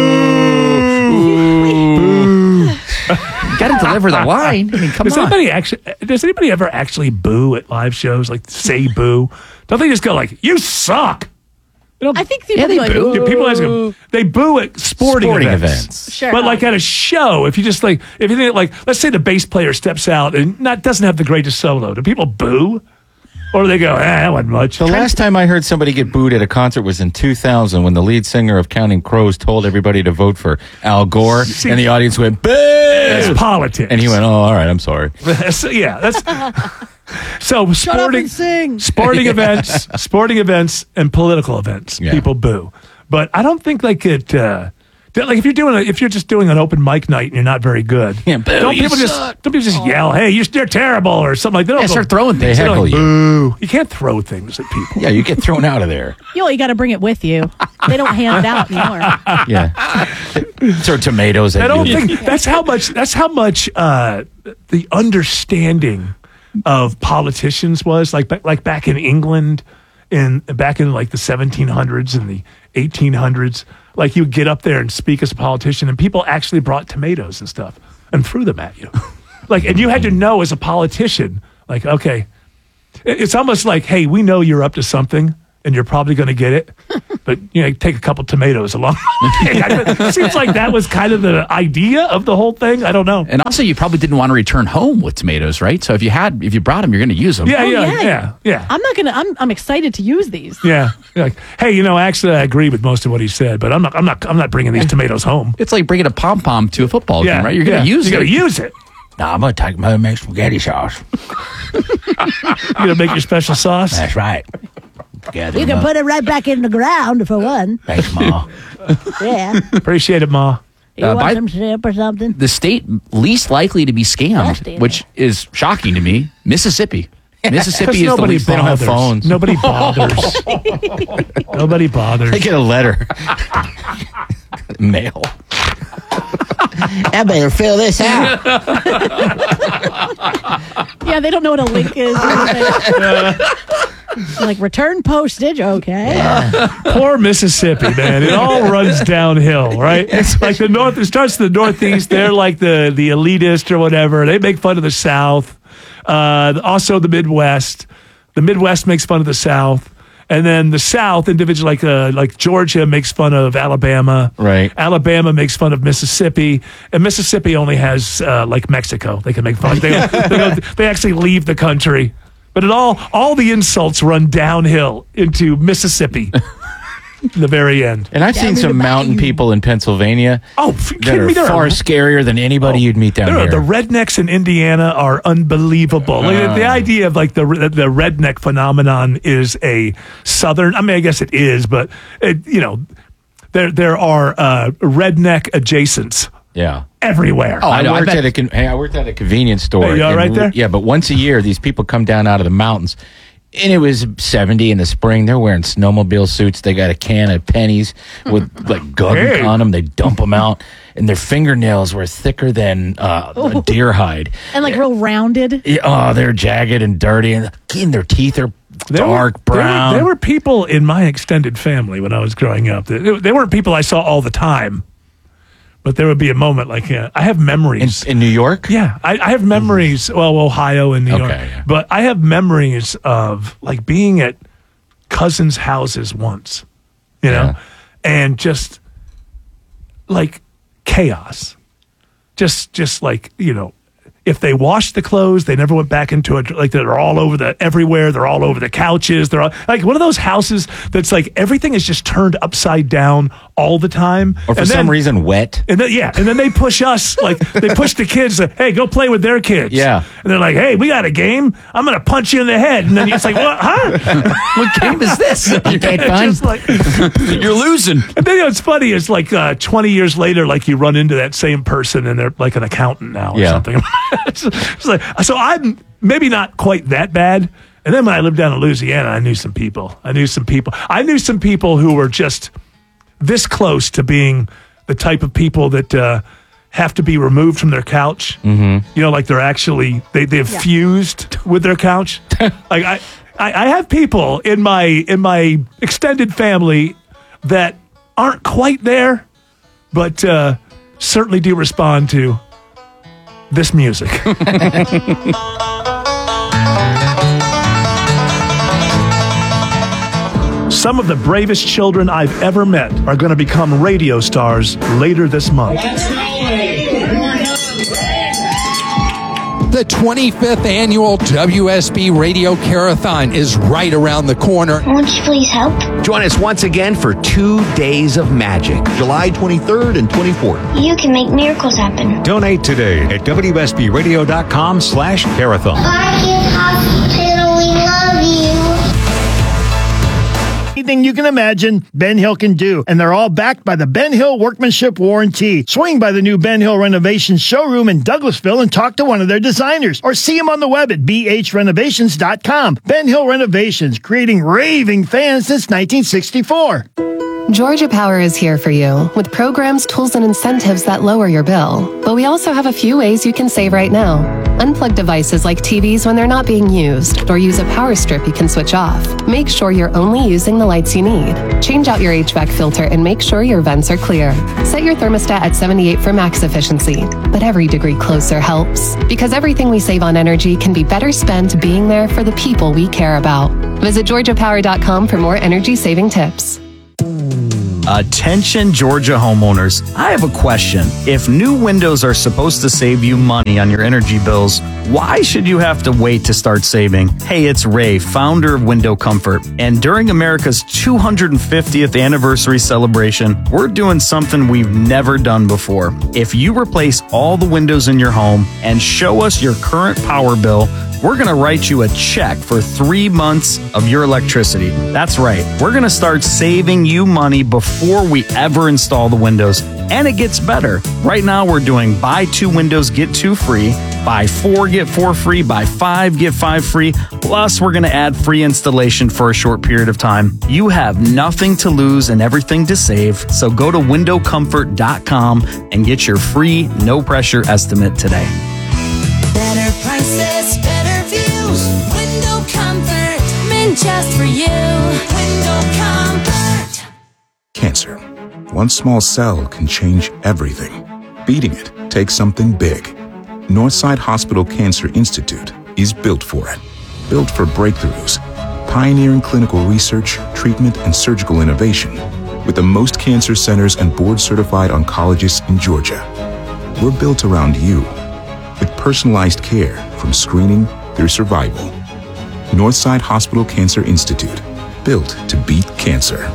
Speaker 23: explosive.
Speaker 2: Got to deliver the line. I mean, come
Speaker 1: does
Speaker 2: on.
Speaker 1: anybody actually? Does anybody ever actually boo at live shows? Like say boo? Don't they just go like "You suck"? They don't-
Speaker 23: I think people
Speaker 2: Yeah, they
Speaker 23: like,
Speaker 2: boo.
Speaker 1: Do people ask them, they boo at sporting,
Speaker 4: Sporting
Speaker 1: events.
Speaker 4: events.
Speaker 23: Sure.
Speaker 1: But like at a show, if you just like, if you think like, let's say the bass player steps out and not doesn't have the greatest solo, do people boo? Or do they go, ah, that wasn't much?
Speaker 4: The last time I heard somebody get booed at a concert was in two thousand when the lead singer of Counting Crows told everybody to vote for Al Gore,
Speaker 1: See-
Speaker 4: and the audience went, boo!
Speaker 1: It's politics.
Speaker 4: And he went, oh, all right, I'm sorry.
Speaker 1: So, yeah, that's so
Speaker 23: Shut up
Speaker 1: sporting
Speaker 23: and sing.
Speaker 1: sporting events, sporting events, and political events.
Speaker 4: Yeah.
Speaker 1: People boo, but I don't think like it. Uh, that- like if you're doing a, if you're just doing an open mic night and you're not very good,
Speaker 4: Yeah, boo,
Speaker 1: don't
Speaker 4: you
Speaker 1: people just
Speaker 4: suck.
Speaker 1: don't people just yell, "Hey, you're, you're terrible" or something like that? They
Speaker 2: Yeah,
Speaker 1: don't
Speaker 2: start
Speaker 1: go,
Speaker 2: throwing
Speaker 4: They
Speaker 2: things.
Speaker 1: they don't
Speaker 4: heckle
Speaker 1: like,
Speaker 4: you.
Speaker 1: boo. You can't throw things at people.
Speaker 4: Yeah, you get thrown out of there.
Speaker 23: Yo, you got to bring it with you. They don't hand it out anymore.
Speaker 4: Yeah. Throw tomatoes at
Speaker 1: I don't
Speaker 4: you.
Speaker 1: think that's how much. That's how much uh, the understanding of politicians was like ba- like back in England, in back in like the seventeen hundreds and the eighteen hundreds. Like you would get up there and speak as a politician, and people actually brought tomatoes and stuff and threw them at you. Like, and you had to know as a politician, like, okay, it- it's almost like, hey, we know you're up to something, and you're probably going to get it, but you know, take a couple tomatoes along. It seems like that was kind of the idea of the whole thing. I don't know.
Speaker 2: And also, you probably didn't want to return home with tomatoes, right? So if you had, if you brought them, you're going to use them.
Speaker 1: Yeah,
Speaker 23: Oh,
Speaker 1: yeah,
Speaker 23: yeah.
Speaker 1: yeah, yeah.
Speaker 23: I'm not gonna. I'm. I'm excited to use these.
Speaker 1: Yeah, You're like, hey, you know, actually, I agree with most of what he said, but I'm not, I'm not, I'm not bringing these tomatoes home.
Speaker 2: It's like bringing a pom pom to a football
Speaker 1: Yeah,
Speaker 2: game, right? You're going to
Speaker 1: yeah,
Speaker 2: use
Speaker 1: you
Speaker 2: it.
Speaker 1: gotta use it.
Speaker 6: No, I'm going to take my make spaghetti sauce.
Speaker 1: You gonna make your special sauce?
Speaker 6: That's right. Gather
Speaker 3: You
Speaker 6: them
Speaker 3: can
Speaker 6: up.
Speaker 3: put it right back in the ground for one.
Speaker 6: Thanks, Ma.
Speaker 3: Yeah.
Speaker 1: Appreciate it, Ma.
Speaker 3: You
Speaker 2: Uh,
Speaker 3: want
Speaker 2: by-
Speaker 3: some shrimp or something?
Speaker 2: The state least likely to be scammed,
Speaker 3: Nasty,
Speaker 2: which is shocking to me, Mississippi. Mississippi is the
Speaker 1: nobody
Speaker 2: least.
Speaker 1: bothers.
Speaker 2: They don't have phones.
Speaker 1: Nobody bothers. Nobody bothers.
Speaker 4: They get a letter. Mail.
Speaker 6: I better fill this out.
Speaker 23: Yeah, they don't know what a link is. Like return postage. Okay.
Speaker 1: Poor Mississippi, man. It all runs downhill, right? It's like the north. It starts in the Northeast. They're like the the elitist or whatever. They make fun of the South. Uh, also, the Midwest. The Midwest makes fun of the South. And then the South, individual like uh, like Georgia makes fun of Alabama.
Speaker 4: Right.
Speaker 1: Alabama makes fun of Mississippi, and Mississippi only has uh, like Mexico. They can make fun. They, they, go, they actually leave the country, but it all all the insults run downhill into Mississippi. In the very end.
Speaker 4: And I've seen some mountain people in Pennsylvania.
Speaker 1: Oh, f-
Speaker 4: that
Speaker 1: kidding
Speaker 4: are
Speaker 1: me? There
Speaker 4: far
Speaker 1: are-
Speaker 4: scarier than anybody you'd meet down
Speaker 1: There are-
Speaker 4: here.
Speaker 1: The rednecks in Indiana are unbelievable. Like,
Speaker 4: Uh.
Speaker 1: the idea of like the the redneck phenomenon is a southern. I mean, I guess it is, but it, you know, there there are uh, redneck adjacents.
Speaker 4: Yeah.
Speaker 1: Everywhere.
Speaker 4: Oh, I, worked at a con- hey, I worked at a convenience store.
Speaker 1: Hey, you all
Speaker 4: and
Speaker 1: right
Speaker 4: w-
Speaker 1: there?
Speaker 4: Yeah, but once a year, these people come down out of the mountains, and it was seventy in the spring. They're wearing snowmobile suits. They got a can of pennies with like gunk
Speaker 1: Hey.
Speaker 4: on them. They dump them out, and their fingernails were thicker than uh, a deer hide.
Speaker 23: And like real rounded.
Speaker 4: Yeah, oh, they're jagged and dirty, and, and their teeth are
Speaker 1: There
Speaker 4: dark
Speaker 1: were, there were-
Speaker 4: brown.
Speaker 1: There were, people in my extended family when I was growing up. They, they weren't people I saw all the time, but there would be a moment like uh, I have memories
Speaker 4: in, in New York.
Speaker 1: Yeah, I, I have memories. Well, Ohio and New York,
Speaker 4: Okay, yeah.
Speaker 1: but I have memories of like being at cousins' houses once, you know,
Speaker 4: Yeah.
Speaker 1: and just like chaos, just just like you know. If they washed the clothes, they never went back into it. Like they're all over the everywhere. They're all over the couches. They're all, like one of those houses that's like everything is just turned upside down all the time.
Speaker 4: Or for
Speaker 1: And
Speaker 4: some
Speaker 1: then-
Speaker 4: reason, wet.
Speaker 1: and then, yeah, and then they push us, like, they push the kids, like, hey, go play with their kids.
Speaker 4: Yeah.
Speaker 1: And they're like, hey, we got a game. I'm going to punch you in the head. And then it's like, what, huh?
Speaker 2: What game is this?
Speaker 1: It's just like,
Speaker 2: You're losing.
Speaker 1: and then you know, it's funny, it's like uh, twenty years later, like you run into that same person and they're like an accountant now or
Speaker 4: Yeah.
Speaker 1: something. it's, it's like, so I'm maybe not quite that bad. And then when I lived down in Louisiana, I knew some people. I knew some people. I knew some people who were just this close to being the type of people that uh, have to be removed from their couch. Mm-hmm. You know, like they're actually they they've
Speaker 23: Yeah.
Speaker 1: fused with their couch. like I, I I have people in my in my extended family that aren't quite there, but uh, certainly do respond to this music. Some of the bravest children I've ever met are going to become radio stars later this month.
Speaker 7: The twenty-fifth annual W S B Radio Carathon is right around the corner.
Speaker 8: Won't you please help?
Speaker 24: Join us once again for two days of magic, July twenty-third and twenty-fourth.
Speaker 8: You can make miracles happen.
Speaker 9: Donate today at W S B radio dot com slash carathon.
Speaker 8: Bye, Kids Hospital. We love you.
Speaker 25: Anything you can imagine, Ben Hill can do, and they're all backed by the Ben Hill Workmanship Warranty. Swing by the new Ben Hill Renovation showroom in Douglasville and talk to one of their designers, or see them on the web at b h renovations dot com. Ben Hill Renovations, creating raving fans since nineteen sixty-four.
Speaker 26: Georgia Power is here for you with programs, tools, and incentives that lower your bill. But we also have a few ways you can save right now. Unplug devices like T Vs when they're not being used, or use a power strip you can switch off. Make sure you're only using the lights you need. Change out your H V A C filter and make sure your vents are clear. Set your thermostat at seventy-eight for max efficiency, but every degree closer helps. Because everything we save on energy can be better spent being there for the people we care about. Visit georgia power dot com for more energy-saving tips.
Speaker 10: Attention Georgia homeowners, I have a question. If new windows are supposed to save you money on your energy bills, why should you have to wait to start saving? Hey, it's Ray, founder of Window Comfort, and during America's two hundred fiftieth anniversary celebration, we're doing something we've never done before. If you replace all the windows in your home and show us your current power bill, we're going to write you a check for three months of your electricity. That's right. We're going to start saving you money before we ever install the windows. And it gets better. Right now, we're doing buy two windows, get two free. Buy four, get four free. Buy five, get five free. Plus, we're going to add free installation for a short period of time. You have nothing to lose and everything to save. So go to window comfort dot com and get your free, no-pressure estimate today.
Speaker 11: Better prices, better views. Window Comfort, meant just for you. Window Comfort.
Speaker 13: Cancer. One small cell can change everything. Beating it takes something big. Northside Hospital Cancer Institute is built for it. Built for breakthroughs, pioneering clinical research, treatment, and surgical innovation, with the most cancer centers and board-certified oncologists in Georgia. We're built around you, with personalized care from screening through survival. Northside Hospital Cancer Institute, built to beat cancer.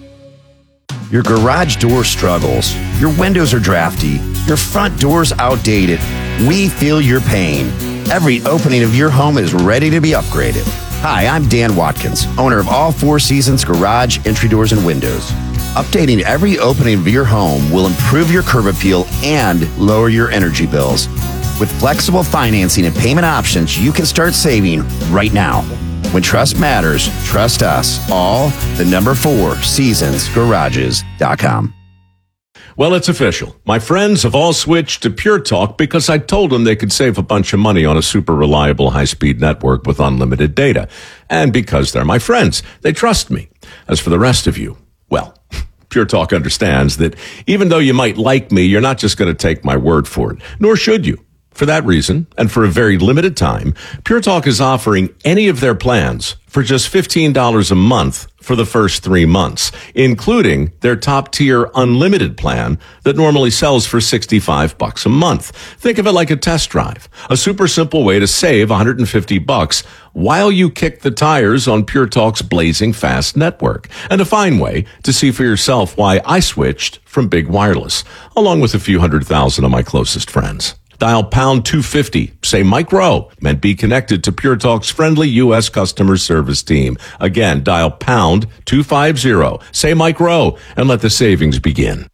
Speaker 24: Your garage door struggles. Your windows are drafty. Your front door's outdated. We feel your pain. Every opening of your home is ready to be upgraded. Hi, I'm Dan Watkins, owner of All Four Seasons Garage, Entry Doors, and Windows. Updating every opening of your home will improve your curb appeal and lower your energy bills. With flexible financing and payment options, you can start saving right now. When trust matters, trust us. All the number four seasons garages dot com.
Speaker 14: Well, it's official. My friends have all switched to Pure Talk because I told them they could save a bunch of money on a super reliable high-speed network with unlimited data. And because they're my friends, they trust me. As for the rest of you, well, Pure Talk understands that even though you might like me, you're not just going to take my word for it, nor should you. For that reason, and for a very limited time, Pure Talk is offering any of their plans for just fifteen dollars a month for the first three months, including their top-tier unlimited plan that normally sells for sixty-five bucks a month. Think of it like a test drive, a super simple way to save one hundred fifty bucks while you kick the tires on Pure Talk's blazing fast network, and a fine way to see for yourself why I switched from big wireless, along with a few hundred thousand of my closest friends. Dial pound two fifty, say Mike Rowe, and be connected to Pure Talk's friendly U S customer service team. Again, dial pound two fifty, say Mike Rowe, and let the savings begin.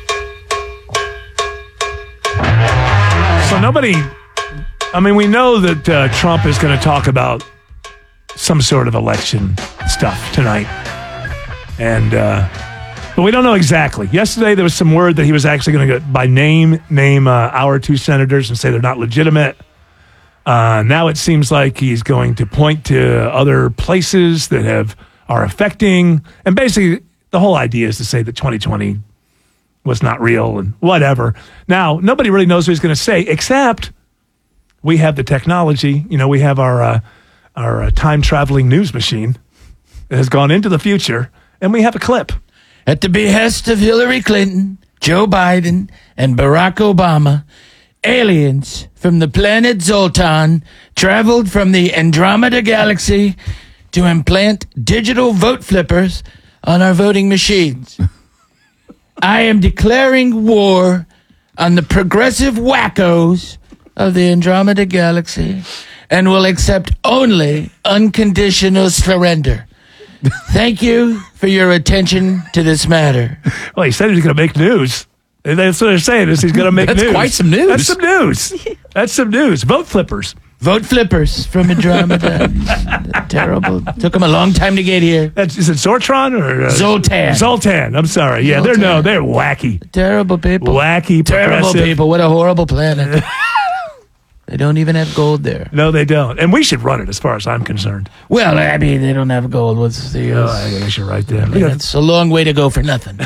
Speaker 1: So nobody, I mean, we know that uh, Trump is going to talk about some sort of election stuff tonight. And, uh, but we don't know exactly. Yesterday, there was some word that he was actually going to go by name, name uh, our two senators and say they're not legitimate. Uh, now it seems like he's going to point to other places that have are affecting. And basically, the whole idea is to say that twenty twenty was not real and whatever. Now, nobody really knows what he's going to say, except we have the technology. You know, we have our, uh, our uh, time-traveling news machine that has gone into the future, and we have a clip.
Speaker 15: At the behest of Hillary Clinton, Joe Biden, and Barack Obama, aliens from the planet Zoltan traveled from the Andromeda Galaxy to implant digital vote flippers on our voting machines. I am declaring war on the progressive wackos of the Andromeda Galaxy and will accept only unconditional surrender. Thank you for your attention to this matter.
Speaker 1: Well, he said he's going to make news. That's what they're saying, is he's going to make
Speaker 2: That's
Speaker 1: news.
Speaker 2: quite some news.
Speaker 1: That's some news. That's some news. Vote flippers.
Speaker 15: Vote flippers from Andromeda. Terrible. Took them a long time to get here.
Speaker 1: That's, is it Zortron or? Uh,
Speaker 15: Zoltan.
Speaker 1: Zoltan. I'm sorry. Yeah,
Speaker 15: Zoltan.
Speaker 1: they're no, they're wacky.
Speaker 15: Terrible people.
Speaker 1: Wacky,
Speaker 15: Terrible
Speaker 1: progressive.
Speaker 15: people. What a horrible planet. They don't even have gold there.
Speaker 1: No, they don't. And we should run it as far as I'm concerned.
Speaker 15: Well, I mean, they don't have gold. What's the
Speaker 1: Oh,
Speaker 15: use?
Speaker 1: I guess you're right there.
Speaker 15: I mean, it's a long way to go for nothing.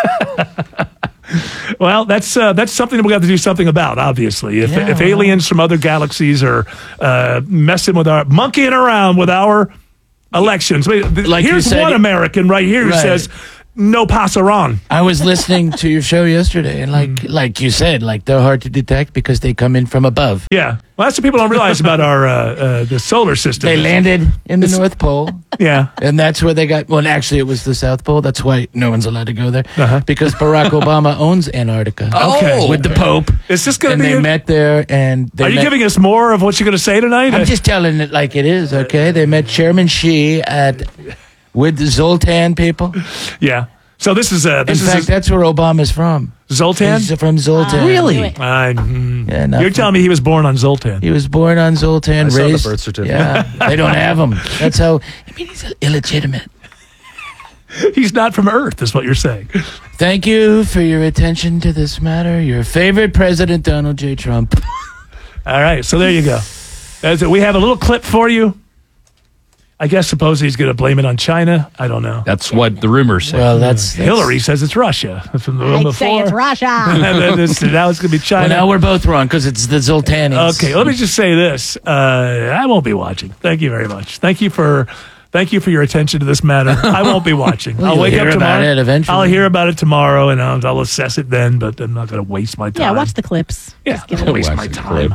Speaker 1: Well, that's uh, that's something that we have to do something about, obviously. If,
Speaker 15: Yeah,
Speaker 1: if
Speaker 15: well.
Speaker 1: aliens from other galaxies are uh, messing with our, monkeying around with our elections. I mean, th-
Speaker 15: Like you
Speaker 1: here's
Speaker 15: said-
Speaker 1: one American right here who
Speaker 15: Right.
Speaker 1: says, no pasaran.
Speaker 15: I was listening to your show yesterday, and like
Speaker 1: Mm.
Speaker 15: like you said, like they're hard to detect because they come in from above.
Speaker 1: Yeah. Well, that's what people don't realize about our uh, uh, the solar system.
Speaker 15: They landed in the North Pole.
Speaker 1: Yeah.
Speaker 15: And that's where they got, well, actually, it was the South Pole. That's why no one's allowed to go there.
Speaker 1: Uh-huh.
Speaker 15: Because Barack Obama owns Antarctica.
Speaker 1: Okay.
Speaker 15: With the Pope.
Speaker 1: Is this going
Speaker 15: And
Speaker 1: to be?
Speaker 15: they
Speaker 1: a-
Speaker 15: met there, and they
Speaker 1: are you
Speaker 15: met-
Speaker 1: giving us more of what you're going to say tonight?
Speaker 15: I'm just telling it like it is, okay? They met Chairman Xi at, with the Zoltan people.
Speaker 1: Yeah. So this is uh,
Speaker 15: In
Speaker 1: this is
Speaker 15: fact, that's where Obama's from.
Speaker 1: Zoltan.
Speaker 15: He's from Zoltan.
Speaker 1: Uh, I, mm,
Speaker 15: Yeah, not
Speaker 1: you're
Speaker 15: from-
Speaker 1: telling me he was born on Zoltan.
Speaker 15: He was born on Zoltan,
Speaker 1: I saw the
Speaker 15: raised.
Speaker 1: birth certificate.
Speaker 15: Yeah, they don't have him. That's how. I mean, he's illegitimate.
Speaker 1: He's not from Earth, is what you're saying.
Speaker 15: Thank you for your attention to this matter. Your favorite president, Donald J. Trump.
Speaker 1: All right, so there you go. That's it. We have a little clip for you. I guess suppose he's going to blame it on China. I don't know.
Speaker 2: That's what the rumors say.
Speaker 15: Well, that's,
Speaker 1: Hillary says it's Russia. From the room
Speaker 3: I'd say
Speaker 1: before.
Speaker 3: it's Russia.
Speaker 1: And then it's- now it's going to be China.
Speaker 15: Well, now we're both wrong because it's the Zoltanis.
Speaker 1: Okay, let me just say this. Uh, I won't be watching. Thank you very much. Thank you for thank you for your attention to this matter. I won't be watching.
Speaker 15: Well,
Speaker 1: I'll
Speaker 15: you'll
Speaker 1: wake
Speaker 15: hear
Speaker 1: up
Speaker 15: about
Speaker 1: tomorrow.
Speaker 15: it eventually.
Speaker 1: I'll hear about it tomorrow, and I'll, I'll assess it then. But I'm not going to waste my time.
Speaker 23: Yeah, watch the clips.
Speaker 1: Yeah,
Speaker 23: Just give
Speaker 1: don't
Speaker 23: it
Speaker 1: waste
Speaker 23: a
Speaker 1: my time.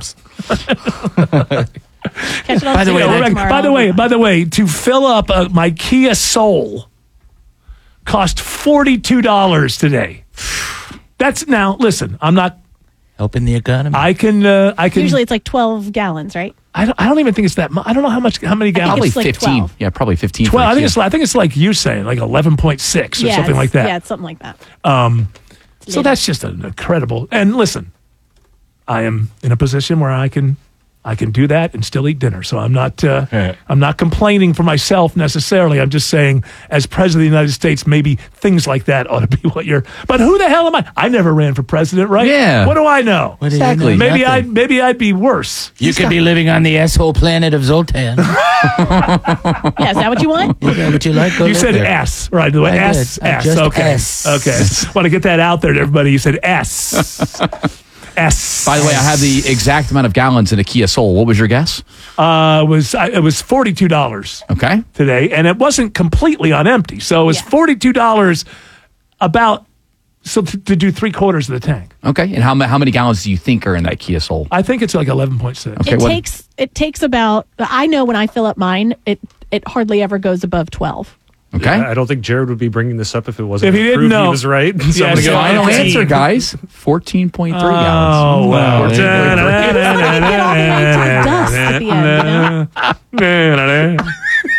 Speaker 23: Catch it on
Speaker 1: By the way,
Speaker 23: T V
Speaker 1: by
Speaker 23: tomorrow.
Speaker 1: the way, by the way, to fill up uh, my Kia Soul cost forty-two dollars today. That's now. Listen, I'm not
Speaker 15: helping the economy.
Speaker 1: I can. Uh, I can.
Speaker 23: Usually it's like twelve gallons, right?
Speaker 1: I don't. I don't even think it's that much. I don't know how much. How many
Speaker 23: think
Speaker 1: gallons?
Speaker 2: Probably
Speaker 23: it's like
Speaker 2: fifteen.
Speaker 23: twelve.
Speaker 2: Yeah, probably fifteen. for
Speaker 1: Twelve. I
Speaker 2: the
Speaker 1: think
Speaker 2: Kia.
Speaker 1: it's. I think it's like you saying, like eleven point six or
Speaker 23: yeah,
Speaker 1: something
Speaker 23: it's-
Speaker 1: like that.
Speaker 23: Yeah, it's something like that.
Speaker 1: Um, so that's just an incredible. And listen, I am in a position where I can, I can do that and still eat dinner. So I'm not, uh, I'm not complaining for myself necessarily. I'm just saying, as president of the United States, maybe things like that ought to be what you're. But who the hell am I? I never ran for president, right?
Speaker 2: Yeah.
Speaker 1: What do I know?
Speaker 15: What do you know? Exactly.
Speaker 1: Maybe I,
Speaker 15: Nothing.
Speaker 1: maybe I'd be worse.
Speaker 15: You could be living on the asshole planet of Zoltan.
Speaker 23: Yeah, is that what you want?
Speaker 15: Is that what you like? Go
Speaker 1: You
Speaker 15: live
Speaker 1: said
Speaker 15: there.
Speaker 1: S, right? The way
Speaker 15: I
Speaker 1: S,
Speaker 15: did. I
Speaker 1: S.
Speaker 15: just
Speaker 1: Okay,
Speaker 15: S.
Speaker 1: okay. Want to get that out there to everybody? You said S, S.
Speaker 2: By the way, I have the exact amount of gallons in a Kia Soul. What was your guess?
Speaker 1: Uh, was I, it was forty two dollars
Speaker 2: Okay.
Speaker 1: today, and it wasn't completely on empty. So it was
Speaker 23: Yeah.
Speaker 1: forty two dollars about so to, to do three quarters of the tank.
Speaker 2: Okay. And how, ma- how many gallons do you think are in that Kia Soul?
Speaker 1: I think it's like eleven point six.
Speaker 2: Okay.
Speaker 23: it
Speaker 2: what-
Speaker 23: takes it takes about. I know when I fill up mine, it it hardly ever goes above twelve.
Speaker 2: Okay.
Speaker 5: I don't think Jared would be bringing this up if it wasn't
Speaker 1: If he
Speaker 5: to
Speaker 1: didn't
Speaker 5: prove
Speaker 1: know.
Speaker 5: he was right. So
Speaker 1: Yeah,
Speaker 5: I'm gonna
Speaker 1: so
Speaker 5: go
Speaker 1: I
Speaker 2: Final
Speaker 5: fifteen.
Speaker 2: answer, guys. fourteen point three
Speaker 1: Oh
Speaker 2: gallons.
Speaker 1: wow!
Speaker 15: Wow, there you
Speaker 23: Get all the way to dust at the end, you know?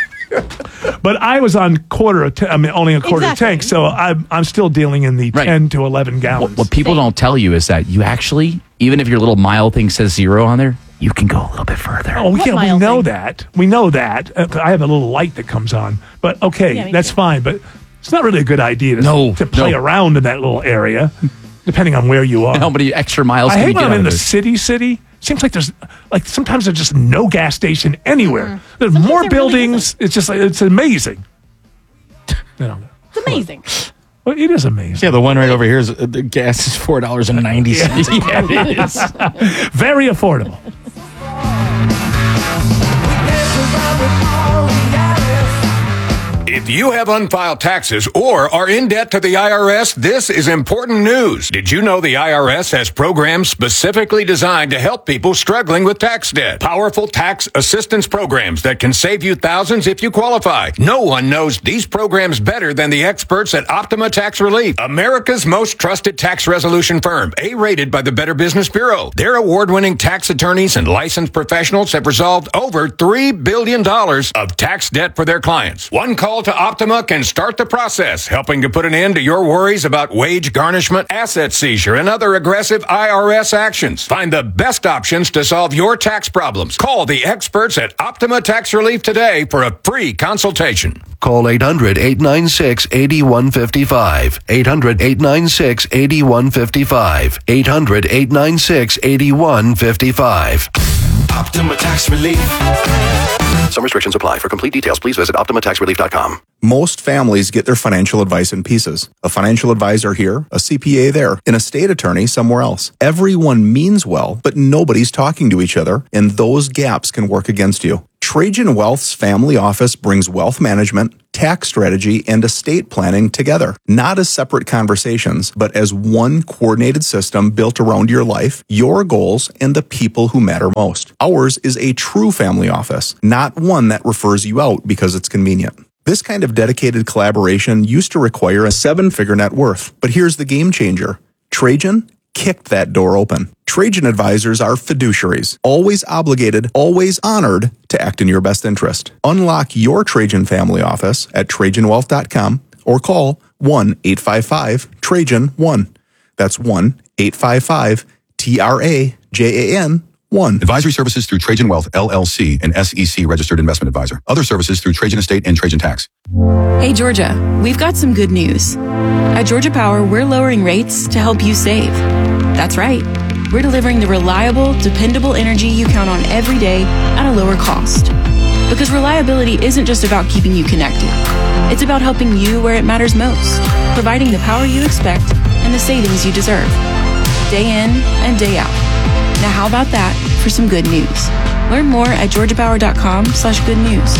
Speaker 1: But I was on quarter of. T- I mean, only a quarter
Speaker 23: Exactly.
Speaker 1: tank, so I'm I'm still dealing in the
Speaker 2: Right.
Speaker 1: ten to eleven gallons.
Speaker 2: What, what people don't tell you is that you actually, even if your little mile thing says zero on there, you can go a little bit further.
Speaker 1: Oh,
Speaker 23: What
Speaker 1: yeah, we
Speaker 23: mile
Speaker 1: know
Speaker 23: thing?
Speaker 1: that. We know that. Uh, I have a little light that comes on. But okay,
Speaker 23: Yeah, me
Speaker 1: that's
Speaker 23: too.
Speaker 1: fine. But it's not really a good idea to,
Speaker 2: No,
Speaker 1: to play
Speaker 2: no.
Speaker 1: around in that little area, depending on where you are.
Speaker 2: How many extra miles
Speaker 1: I
Speaker 2: can
Speaker 1: hate
Speaker 2: you
Speaker 1: when
Speaker 2: get
Speaker 1: I'm
Speaker 2: out
Speaker 1: in
Speaker 2: of
Speaker 1: the
Speaker 2: this?
Speaker 1: city city. Seems like there's, like, sometimes there's just no gas station anywhere. There's
Speaker 23: Sometimes
Speaker 1: more
Speaker 23: there really
Speaker 1: buildings. It's just, like, it's amazing. I don't know.
Speaker 23: It's amazing.
Speaker 1: Well, it is amazing.
Speaker 15: Yeah, the one right over here is uh, the gas is four dollars and ninety cents.
Speaker 1: Yeah, it is. Very affordable.
Speaker 12: If you have unfiled taxes or are in debt to the I R S, this is important news. Did you know the I R S has programs specifically designed to help people struggling with tax debt? Powerful tax assistance programs that can save you thousands if you qualify. No one knows these programs better than the experts at Optima Tax Relief, America's most trusted tax resolution firm, A-rated by the Better Business Bureau. Their award-winning tax attorneys and licensed professionals have resolved over three billion dollars of tax debt for their clients. One call to Optima can start the process, helping to put an end to your worries about wage garnishment, asset seizure, and other aggressive I R S actions. Find the best options to solve your tax problems. Call the experts at Optima Tax Relief today for a free consultation.
Speaker 16: Call eight hundred, eight nine six, eight one five five. eight hundred, eight nine six, eight one five five. eight hundred, eight nine six, eight one five five. Optima Tax Relief.
Speaker 24: Some restrictions apply. For complete details, please visit optima tax relief dot com.
Speaker 13: Most families get their financial advice in pieces. A financial advisor here, a C P A there, an estate attorney somewhere else. Everyone means well, but nobody's talking to each other, and those gaps can work against you. Trajan Wealth's family office brings wealth management, tax strategy, and estate planning together, not as separate conversations, but as one coordinated system built around your life, your goals, and the people who matter most. Ours is a true family office, not one that refers you out because it's convenient. This kind of dedicated collaboration used to require a seven-figure net worth, but here's the game changer. Trajan kicked that door open. Trajan advisors are fiduciaries, always obligated, always honored to act in your best interest. Unlock your Trajan family office at trajan wealth dot com or call one eight five five Trajan one. That's one eight five five T R A J A N one.
Speaker 17: Advisory services through Trajan Wealth, L L C, an S E C registered investment advisor. Other services through Trajan Estate and Trajan Tax.
Speaker 18: Hey, Georgia, we've got some good news. At Georgia Power, we're lowering rates to help you save. That's right. We're delivering the reliable, dependable energy you count on every day at a lower cost. Because reliability isn't just about keeping you connected. It's about helping you where it matters most, providing the power you expect and the savings you deserve. Day in and day out. Now how about that for some good news? Learn more at georgia power dot com slash good news.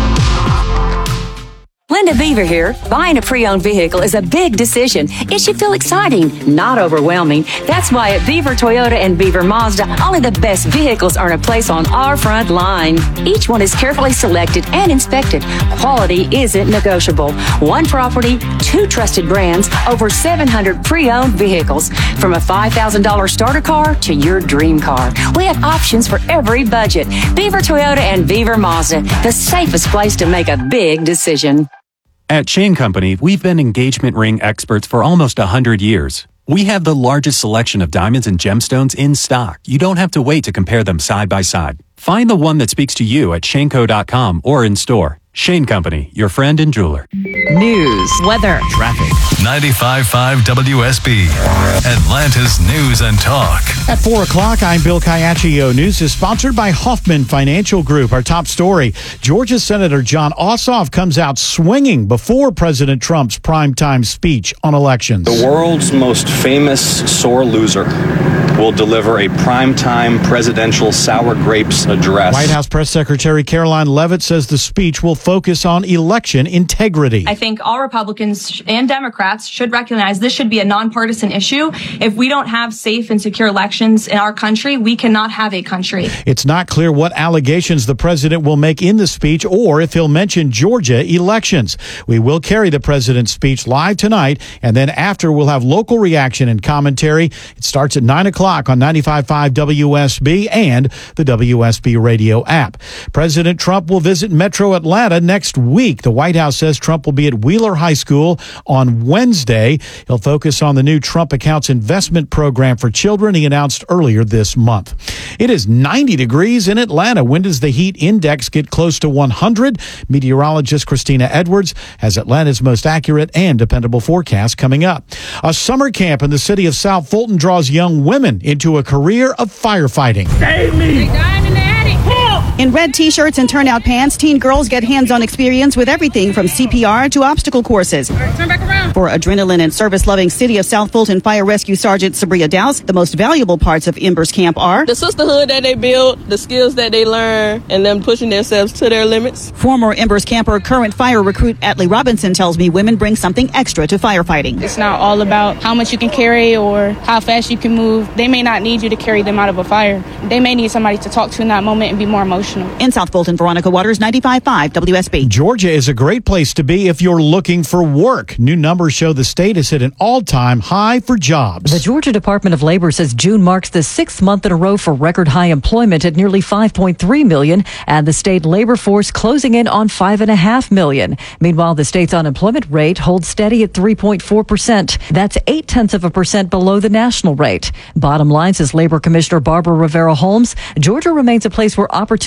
Speaker 19: Linda Beaver here. Buying a pre-owned vehicle is a big decision. It should feel exciting, not overwhelming. That's why at Beaver Toyota and Beaver Mazda, only the best vehicles earn a place on our front line. Each one is carefully selected and inspected. Quality isn't negotiable. One property, two trusted brands, over seven hundred pre-owned vehicles. From a five thousand dollars starter car to your dream car. We have options for every budget. Beaver Toyota and Beaver Mazda, the safest place to make a big decision.
Speaker 20: At Chain Company, we've been engagement ring experts for almost one hundred years. We have the largest selection of diamonds and gemstones in stock. You don't have to wait to compare them side by side. Find the one that speaks to you at shaneco dot com or in store. Shane Company, your friend and jeweler.
Speaker 21: News, weather,
Speaker 20: traffic.
Speaker 22: ninety-five point five W S B, Atlanta's News and Talk.
Speaker 25: At four o'clock, I'm Bill Caiaccio. News is sponsored by Hoffman Financial Group. Our top story, Georgia Senator John Ossoff comes out swinging before President Trump's primetime speech on elections.
Speaker 27: The world's most famous sore loser will deliver a primetime presidential sour grapes address.
Speaker 25: White House Press Secretary Caroline Leavitt says the speech will focus on election integrity.
Speaker 28: I think all Republicans and Democrats should recognize this should be a nonpartisan issue. If we don't have safe and secure elections in our country, we cannot have a country.
Speaker 25: It's not clear what allegations the president will make in the speech or if he'll mention Georgia elections. We will carry the president's speech live tonight, and then after we'll have local reaction and commentary. It starts at nine o'clock on ninety-five point five W S B and the W S B radio app. President Trump will visit Metro Atlanta next week. The White House says Trump will be at Wheeler High School on Wednesday. He'll focus on the new Trump Accounts investment program for children he announced earlier this month. It is ninety degrees in Atlanta. When does the heat index get close to one hundred? Meteorologist Christina Edwards has Atlanta's most accurate and dependable forecast coming up. A summer camp in the city of South Fulton draws young women into a career of firefighting.
Speaker 29: Save me! In red t-shirts and turnout pants, teen girls get hands-on experience with everything from C P R to obstacle courses. Turn back around. For adrenaline and service-loving City of South Fulton Fire Rescue Sergeant Sabria Dowse, the most valuable parts of Embers Camp are
Speaker 30: the sisterhood that they build, the skills that they learn, and them pushing themselves to their limits.
Speaker 29: Former Embers camper, current fire recruit Atlee Robinson tells me women bring something extra to firefighting.
Speaker 31: It's not all about how much you can carry or how fast you can move. They may not need you to carry them out of a fire. They may need somebody to talk to in that moment and be more emotional.
Speaker 29: In South Fulton, Veronica Waters, ninety-five point five W S B.
Speaker 25: Georgia is a great place to be if you're looking for work. New numbers show the state has hit an all-time high for jobs.
Speaker 32: The Georgia Department of Labor says June marks the sixth month in a row for record high employment at nearly five point three million, and the state labor force closing in on five point five million. Meanwhile, the state's unemployment rate holds steady at three point four percent. That's eight tenths of a percent below the national rate. Bottom line, says Labor Commissioner Barbara Rivera Holmes, Georgia remains a place where opportunity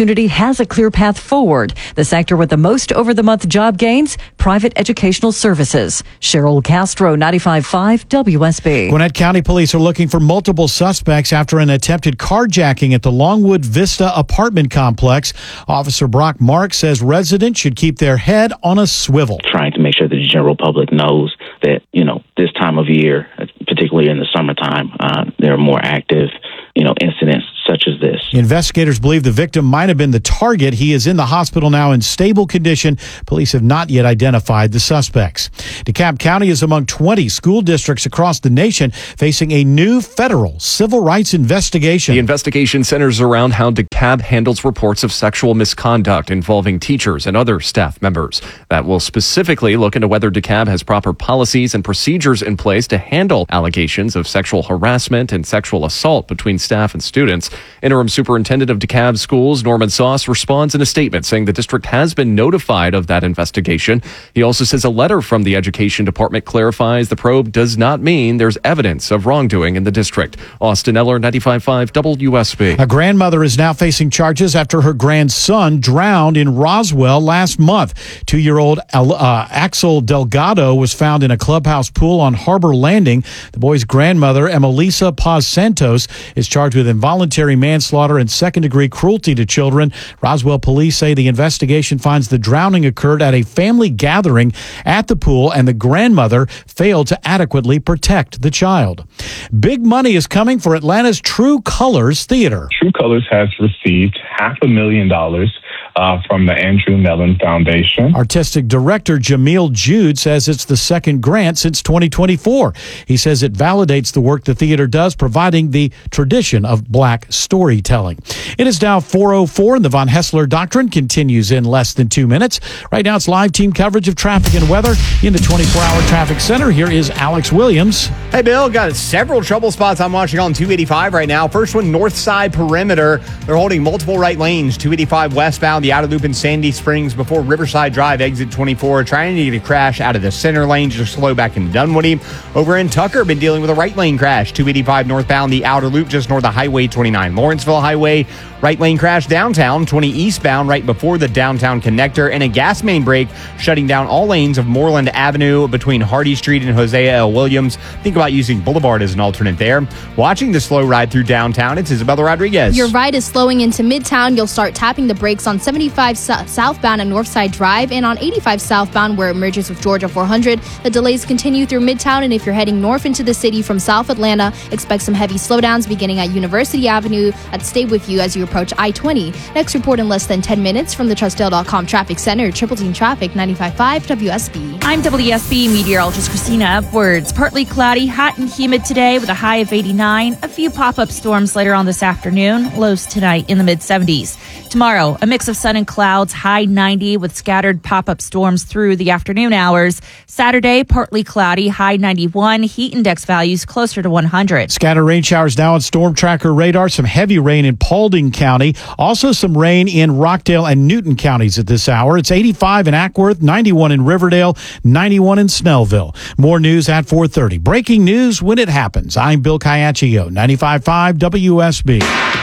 Speaker 32: community has a clear path forward. The sector with the most over-the-month job gains, private educational services. Cheryl Castro, ninety-five point five W S B.
Speaker 2: Gwinnett County Police are looking for multiple suspects after an attempted carjacking at the Longwood Vista apartment complex. Officer Brock Mark says residents should keep their head on a swivel.
Speaker 3: Trying to make sure that the general public knows that, you know, this time of year, particularly in the summertime, uh, there are more active, you know, incidents such as this.
Speaker 2: Investigators believe the victim might have been the target. He is in the hospital now in stable condition. Police have not yet identified the suspects. DeKalb County is among twenty school districts across the nation facing a new federal civil rights investigation.
Speaker 4: The investigation centers around how DeKalb handles reports of sexual misconduct involving teachers and other staff members. That will specifically look into whether DeKalb has proper policies and procedures in place to handle allegations of sexual harassment and sexual assault between staff and students. Interim Superintendent of DeKalb Schools, Norman Sauce, responds in a statement saying the district has been notified of that investigation. He also says a letter from the Education Department clarifies the probe does not mean there's evidence of wrongdoing in the district. Austin Eller, ninety-five point five W S B.
Speaker 2: A grandmother is now facing charges after her grandson drowned in Roswell last month. Two-year-old uh, Axel Delgado was found in a clubhouse pool on Harbor Landing. The boy's grandmother, Emelisa Paz Santos, is charged with involuntary manslaughter and second-degree cruelty to children. Roswell police say the investigation finds the drowning occurred at a family gathering at the pool and the grandmother failed to adequately protect the child. Big money is coming for Atlanta's True Colors Theater.
Speaker 5: True Colors has received half a million dollars Uh, from the Andrew Mellon Foundation.
Speaker 2: Artistic director Jamil Jude says it's the second grant since twenty twenty-four. He says it validates the work the theater does, providing the tradition of black storytelling. It is now four oh four, and the Von Hessler Doctrine continues in less than two minutes. Right now, it's live team coverage of traffic and weather in the twenty-four hour traffic center. Here is Alex Williams.
Speaker 6: Hey, Bill, got several trouble spots I'm watching on two eighty-five right now. First one, north side perimeter. They're holding multiple right lanes, two eighty-five westbound, the outer loop in Sandy Springs before Riverside Drive, exit twenty-four. Trying to get a crash out of the center lane, just slow back into Dunwoody. Over in Tucker, been dealing with a right lane crash, two eighty-five northbound, the outer loop just north of Highway twenty-nine. Lawrenceville Highway, right lane crash downtown, twenty eastbound, right before the downtown connector, and a gas main break shutting down all lanes of Moreland Avenue between Hardy Street and Hosea L. Williams. Think about using Boulevard as an alternate there. Watching the slow ride through downtown, it's Isabella Rodriguez.
Speaker 7: Your ride is slowing into Midtown. You'll start tapping the brakes on seventy-five southbound and Northside Drive, and on eighty-five southbound where it merges with Georgia four hundred. The delays continue through Midtown, and if you're heading north into the city from South Atlanta, expect some heavy slowdowns beginning at University Avenue. At Stay with you as you approach I twenty. Next report in less than ten minutes from the Trustdale dot com Traffic Center. Triple Team Traffic, ninety-five point five W S B.
Speaker 21: I'm W S B meteorologist Christina Upwards. Partly cloudy, hot and humid today with a high of eighty-nine. A few pop-up storms later on this afternoon. Lows tonight in the mid-seventies. Tomorrow, a mix of sun and clouds, high ninety with scattered pop-up storms through the afternoon hours. Saturday, partly cloudy, high ninety-one. Heat index values closer to one hundred.
Speaker 2: Scattered rain showers now on Storm Tracker radar. Some heavy rain in Paulding County. Also some rain in Rockdale and Newton counties at this hour. It's eighty-five in Ackworth, ninety-one in Riverdale, ninety-one in Snellville. More news at four thirty. Breaking news when it happens. I'm Bill Caiaccio, ninety-five point five W S B.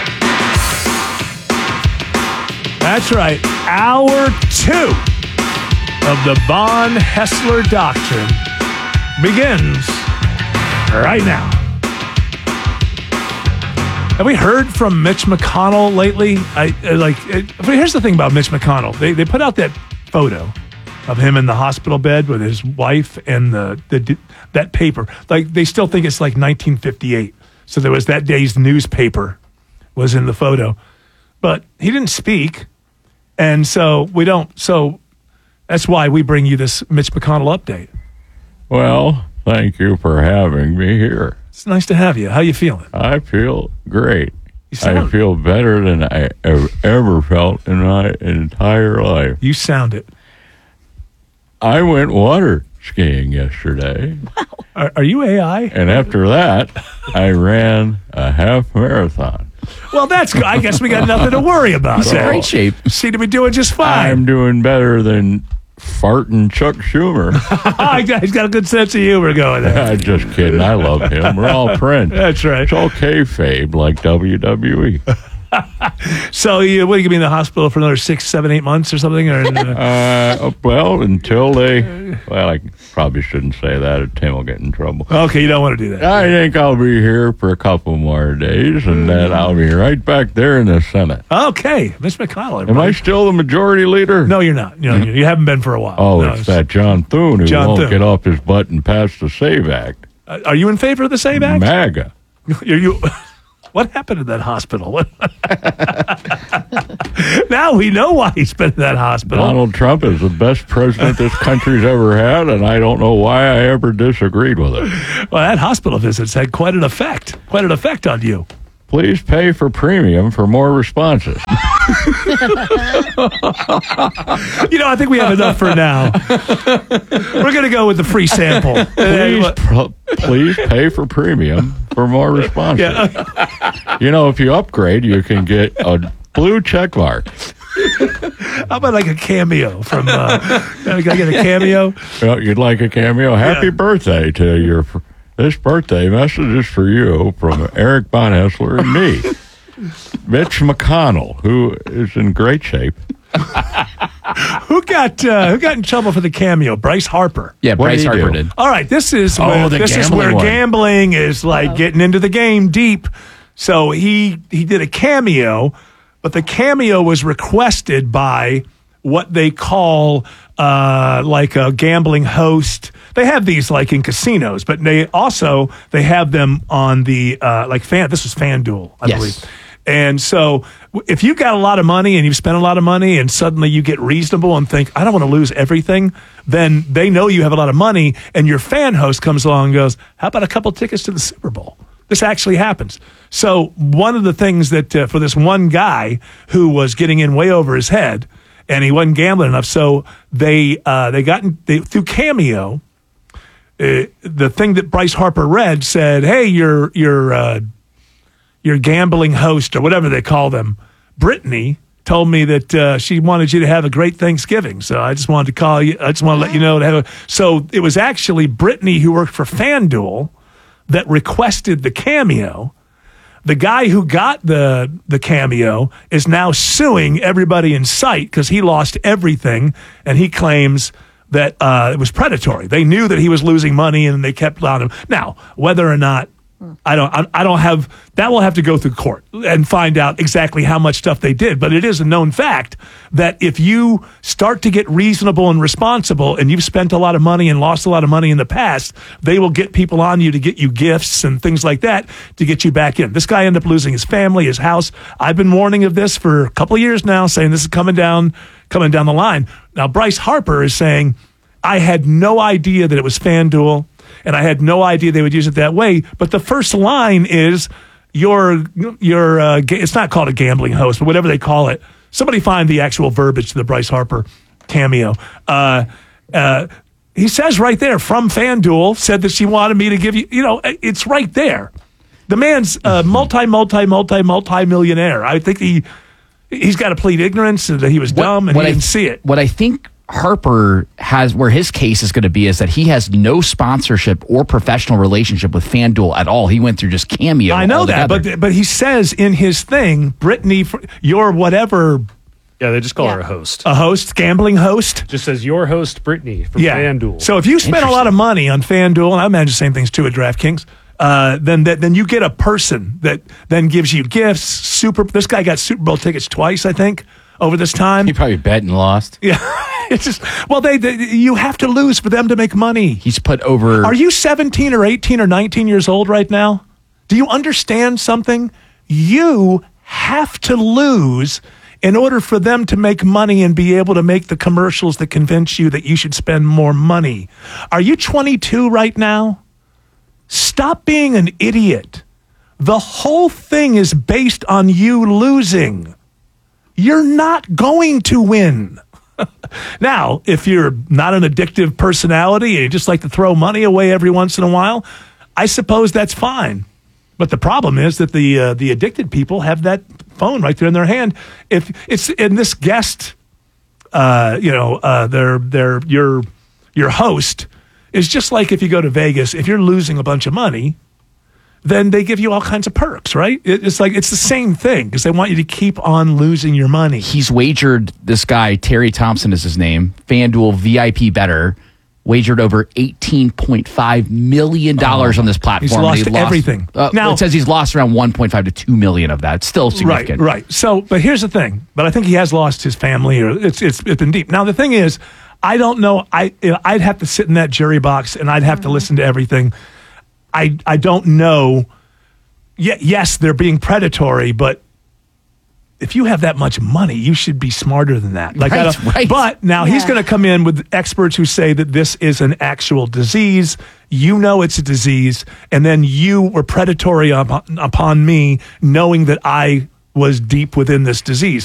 Speaker 1: That's right. Hour two of the Von Hessler Doctrine begins right now. Have we heard from Mitch McConnell lately? I like. It, but here's the thing about Mitch McConnell. They they put out that photo of him in the hospital bed with his wife and the the that paper. Like they still think it's like nineteen fifty-eight. So there was that day's newspaper was in the photo, but he didn't speak, and so we don't. So that's why we bring you this Mitch McConnell update.
Speaker 8: Well, thank you for having me here.
Speaker 1: It's nice to have you. How you feeling?
Speaker 8: I feel great.
Speaker 1: sound-
Speaker 8: I feel better than I have ever felt in my entire life.
Speaker 1: You sound it.
Speaker 8: I went water skiing yesterday.
Speaker 1: Are, are you A I?
Speaker 8: And after that, I ran a half marathon.
Speaker 1: Well, that's good. I guess we got nothing to worry about.
Speaker 8: He's in
Speaker 1: then.
Speaker 8: great shape.
Speaker 1: Seem to be doing just fine.
Speaker 8: I'm doing better than farting Chuck Schumer.
Speaker 1: He's got a good sense of humor going there.
Speaker 8: I'm just kidding. I love him. We're all friends.
Speaker 1: That's right.
Speaker 8: It's all kayfabe like W W E.
Speaker 1: So, you, what, are you going to be in the hospital for another six, seven, eight months or something? Or
Speaker 8: uh, well, until they, well, I probably shouldn't say that, or Tim will get in trouble.
Speaker 1: Okay, you don't want to do that.
Speaker 8: I think I'll be here for a couple more days, and then I'll be right back there in the Senate.
Speaker 1: Okay, Miz McConnell.
Speaker 8: Am I still the majority leader?
Speaker 1: No, you're not. No, you haven't been for a while.
Speaker 8: Oh,
Speaker 1: no,
Speaker 8: it's, it's that John Thune who
Speaker 1: John
Speaker 8: won't
Speaker 1: Thune.
Speaker 8: get off his butt and pass the SAVE Act.
Speaker 1: Uh, are you in favor of the SAVE Act?
Speaker 8: MAGA.
Speaker 1: Are you? What happened in that hospital? What? Now we know why he's been in that hospital.
Speaker 8: Donald Trump is the best president this country's ever had, and I don't know why I ever disagreed with it.
Speaker 1: Well, that hospital visit's had quite an effect. Quite an effect on you.
Speaker 8: Please pay for premium for more responses.
Speaker 1: You know, I think we have enough for now. We're going to go with the free sample.
Speaker 8: Please, pro- please pay for premium for more responses.
Speaker 1: Yeah.
Speaker 8: You know, if you upgrade, you can get a blue check mark.
Speaker 1: How about like a cameo from, uh, can I get a cameo?
Speaker 8: Well, you'd like a cameo? Happy
Speaker 1: Yeah.
Speaker 8: birthday to your, this birthday message is for you from Eric Bonhessler and me. Mitch McConnell, who is in great shape.
Speaker 1: Who got uh, who got in trouble for the cameo? Bryce Harper.
Speaker 9: Yeah,
Speaker 8: What
Speaker 9: Bryce
Speaker 8: did he
Speaker 9: Harper
Speaker 8: do?
Speaker 9: did.
Speaker 1: All right, this is
Speaker 8: Oh,
Speaker 1: where,
Speaker 8: the
Speaker 1: this is
Speaker 8: gambling
Speaker 1: where
Speaker 8: one.
Speaker 1: gambling is like getting into the game deep. So he he did a cameo, but the cameo was requested by what they call uh, like a gambling host. They have these like in casinos, but they also they have them on the uh, like fan. This was FanDuel, I
Speaker 9: Yes.
Speaker 1: believe. And so w- if you've got a lot of money and you've spent a lot of money and suddenly you get reasonable and think, I don't want to lose everything, then they know you have a lot of money and your fan host comes along and goes, how about a couple tickets to the Super Bowl? This actually happens. So one of the things that uh, for this one guy who was getting in way over his head and he wasn't gambling enough, so they uh, they got in, they, through Cameo, uh, the thing that Bryce Harper read said, hey, you're you're uh, your gambling host or whatever they call them, Brittany, told me that uh, she wanted you to have a great Thanksgiving. So I just wanted to call you. I just want to let you know to have a. So it was actually Brittany who worked for FanDuel that requested the cameo. The guy who got the the cameo is now suing everybody in sight because he lost everything, and he claims that uh, it was predatory. They knew that he was losing money, and they kept allowing him. Now, whether or not I don't, I, I don't have that. Will have to go through court and find out exactly how much stuff they did. But it is a known fact that if you start to get reasonable and responsible, and you've spent a lot of money and lost a lot of money in the past, they will get people on you to get you gifts and things like that to get you back in. This guy ended up losing his family, his house. I've been warning of this for a couple of years now, saying this is coming down, coming down the line. Now Bryce Harper is saying, I had no idea that it was FanDuel. And I had no idea they would use it that way. But the first line is your your. Uh, ga- it's not called a gambling host, but whatever they call it. Somebody find the actual verbiage to the Bryce Harper cameo. Uh, uh, he says right there from FanDuel said that she wanted me to give you. You know, it's right there. The man's uh, multi multi multi multi millionaire. I think he he's got to plead ignorance and that he was dumb and he
Speaker 9: I,
Speaker 1: didn't see it.
Speaker 9: What I think Harper has, where his case is going to be, is that he has no sponsorship or professional relationship with FanDuel at all. He went through just Cameo.
Speaker 1: I know that,
Speaker 9: altogether.
Speaker 1: but but he says in his thing, Brittany, your whatever.
Speaker 10: Yeah, they just call her a host.
Speaker 1: A host, gambling host.
Speaker 10: Just says your host, Brittany, from
Speaker 1: Yeah.
Speaker 10: FanDuel.
Speaker 1: So if you spend a lot of money on FanDuel, and I imagine the same things too at DraftKings, uh, then that then you get a person that then gives you gifts. Super. This guy got Super Bowl tickets twice, I think, over this time.
Speaker 9: He probably bet and lost.
Speaker 1: Yeah. It's just, well, they, they you have to lose for them to make money.
Speaker 9: He's put over.
Speaker 1: Are you seventeen or eighteen or nineteen years old right now? Do you understand something? You have to lose in order for them to make money and be able to make the commercials that convince you that you should spend more money. Are you twenty-two right now? Stop being an idiot. The whole thing is based on you losing. You're not going to win. Now, if you're not an addictive personality and you just like to throw money away every once in a while, I suppose that's fine. But the problem is that the uh, the addicted people have that phone right there in their hand. If it's in this guest, uh, you know, uh, their their your your host is just like if you go to Vegas. If you're losing a bunch of money, then they give you all kinds of perks, right? It, it's like it's the same thing because they want you to keep on losing your money.
Speaker 9: He's wagered, this guy, Terry Thompson is his name, FanDuel V I P bettor, wagered over eighteen point five million dollars oh, on this platform.
Speaker 1: He's lost,
Speaker 9: he lost
Speaker 1: everything.
Speaker 9: Uh,
Speaker 1: now,
Speaker 9: it says he's lost around one point five to two million of that. It's still significant.
Speaker 1: Right, right. So, but here's the thing. But I think he has lost his family, or it's it's, it's been deep. Now, the thing is, I don't know. I I'd have to sit in that jury box and I'd have to listen to everything. I I don't know. Yeah, yes, they're being predatory, but if you have that much money, you should be smarter than that. Like,
Speaker 9: right,
Speaker 1: I don't,
Speaker 9: right.
Speaker 1: But now yeah. he's going to come in with experts who say that this is an actual disease. You know it's a disease, and then you were predatory upon, upon me, knowing that I was deep within this disease.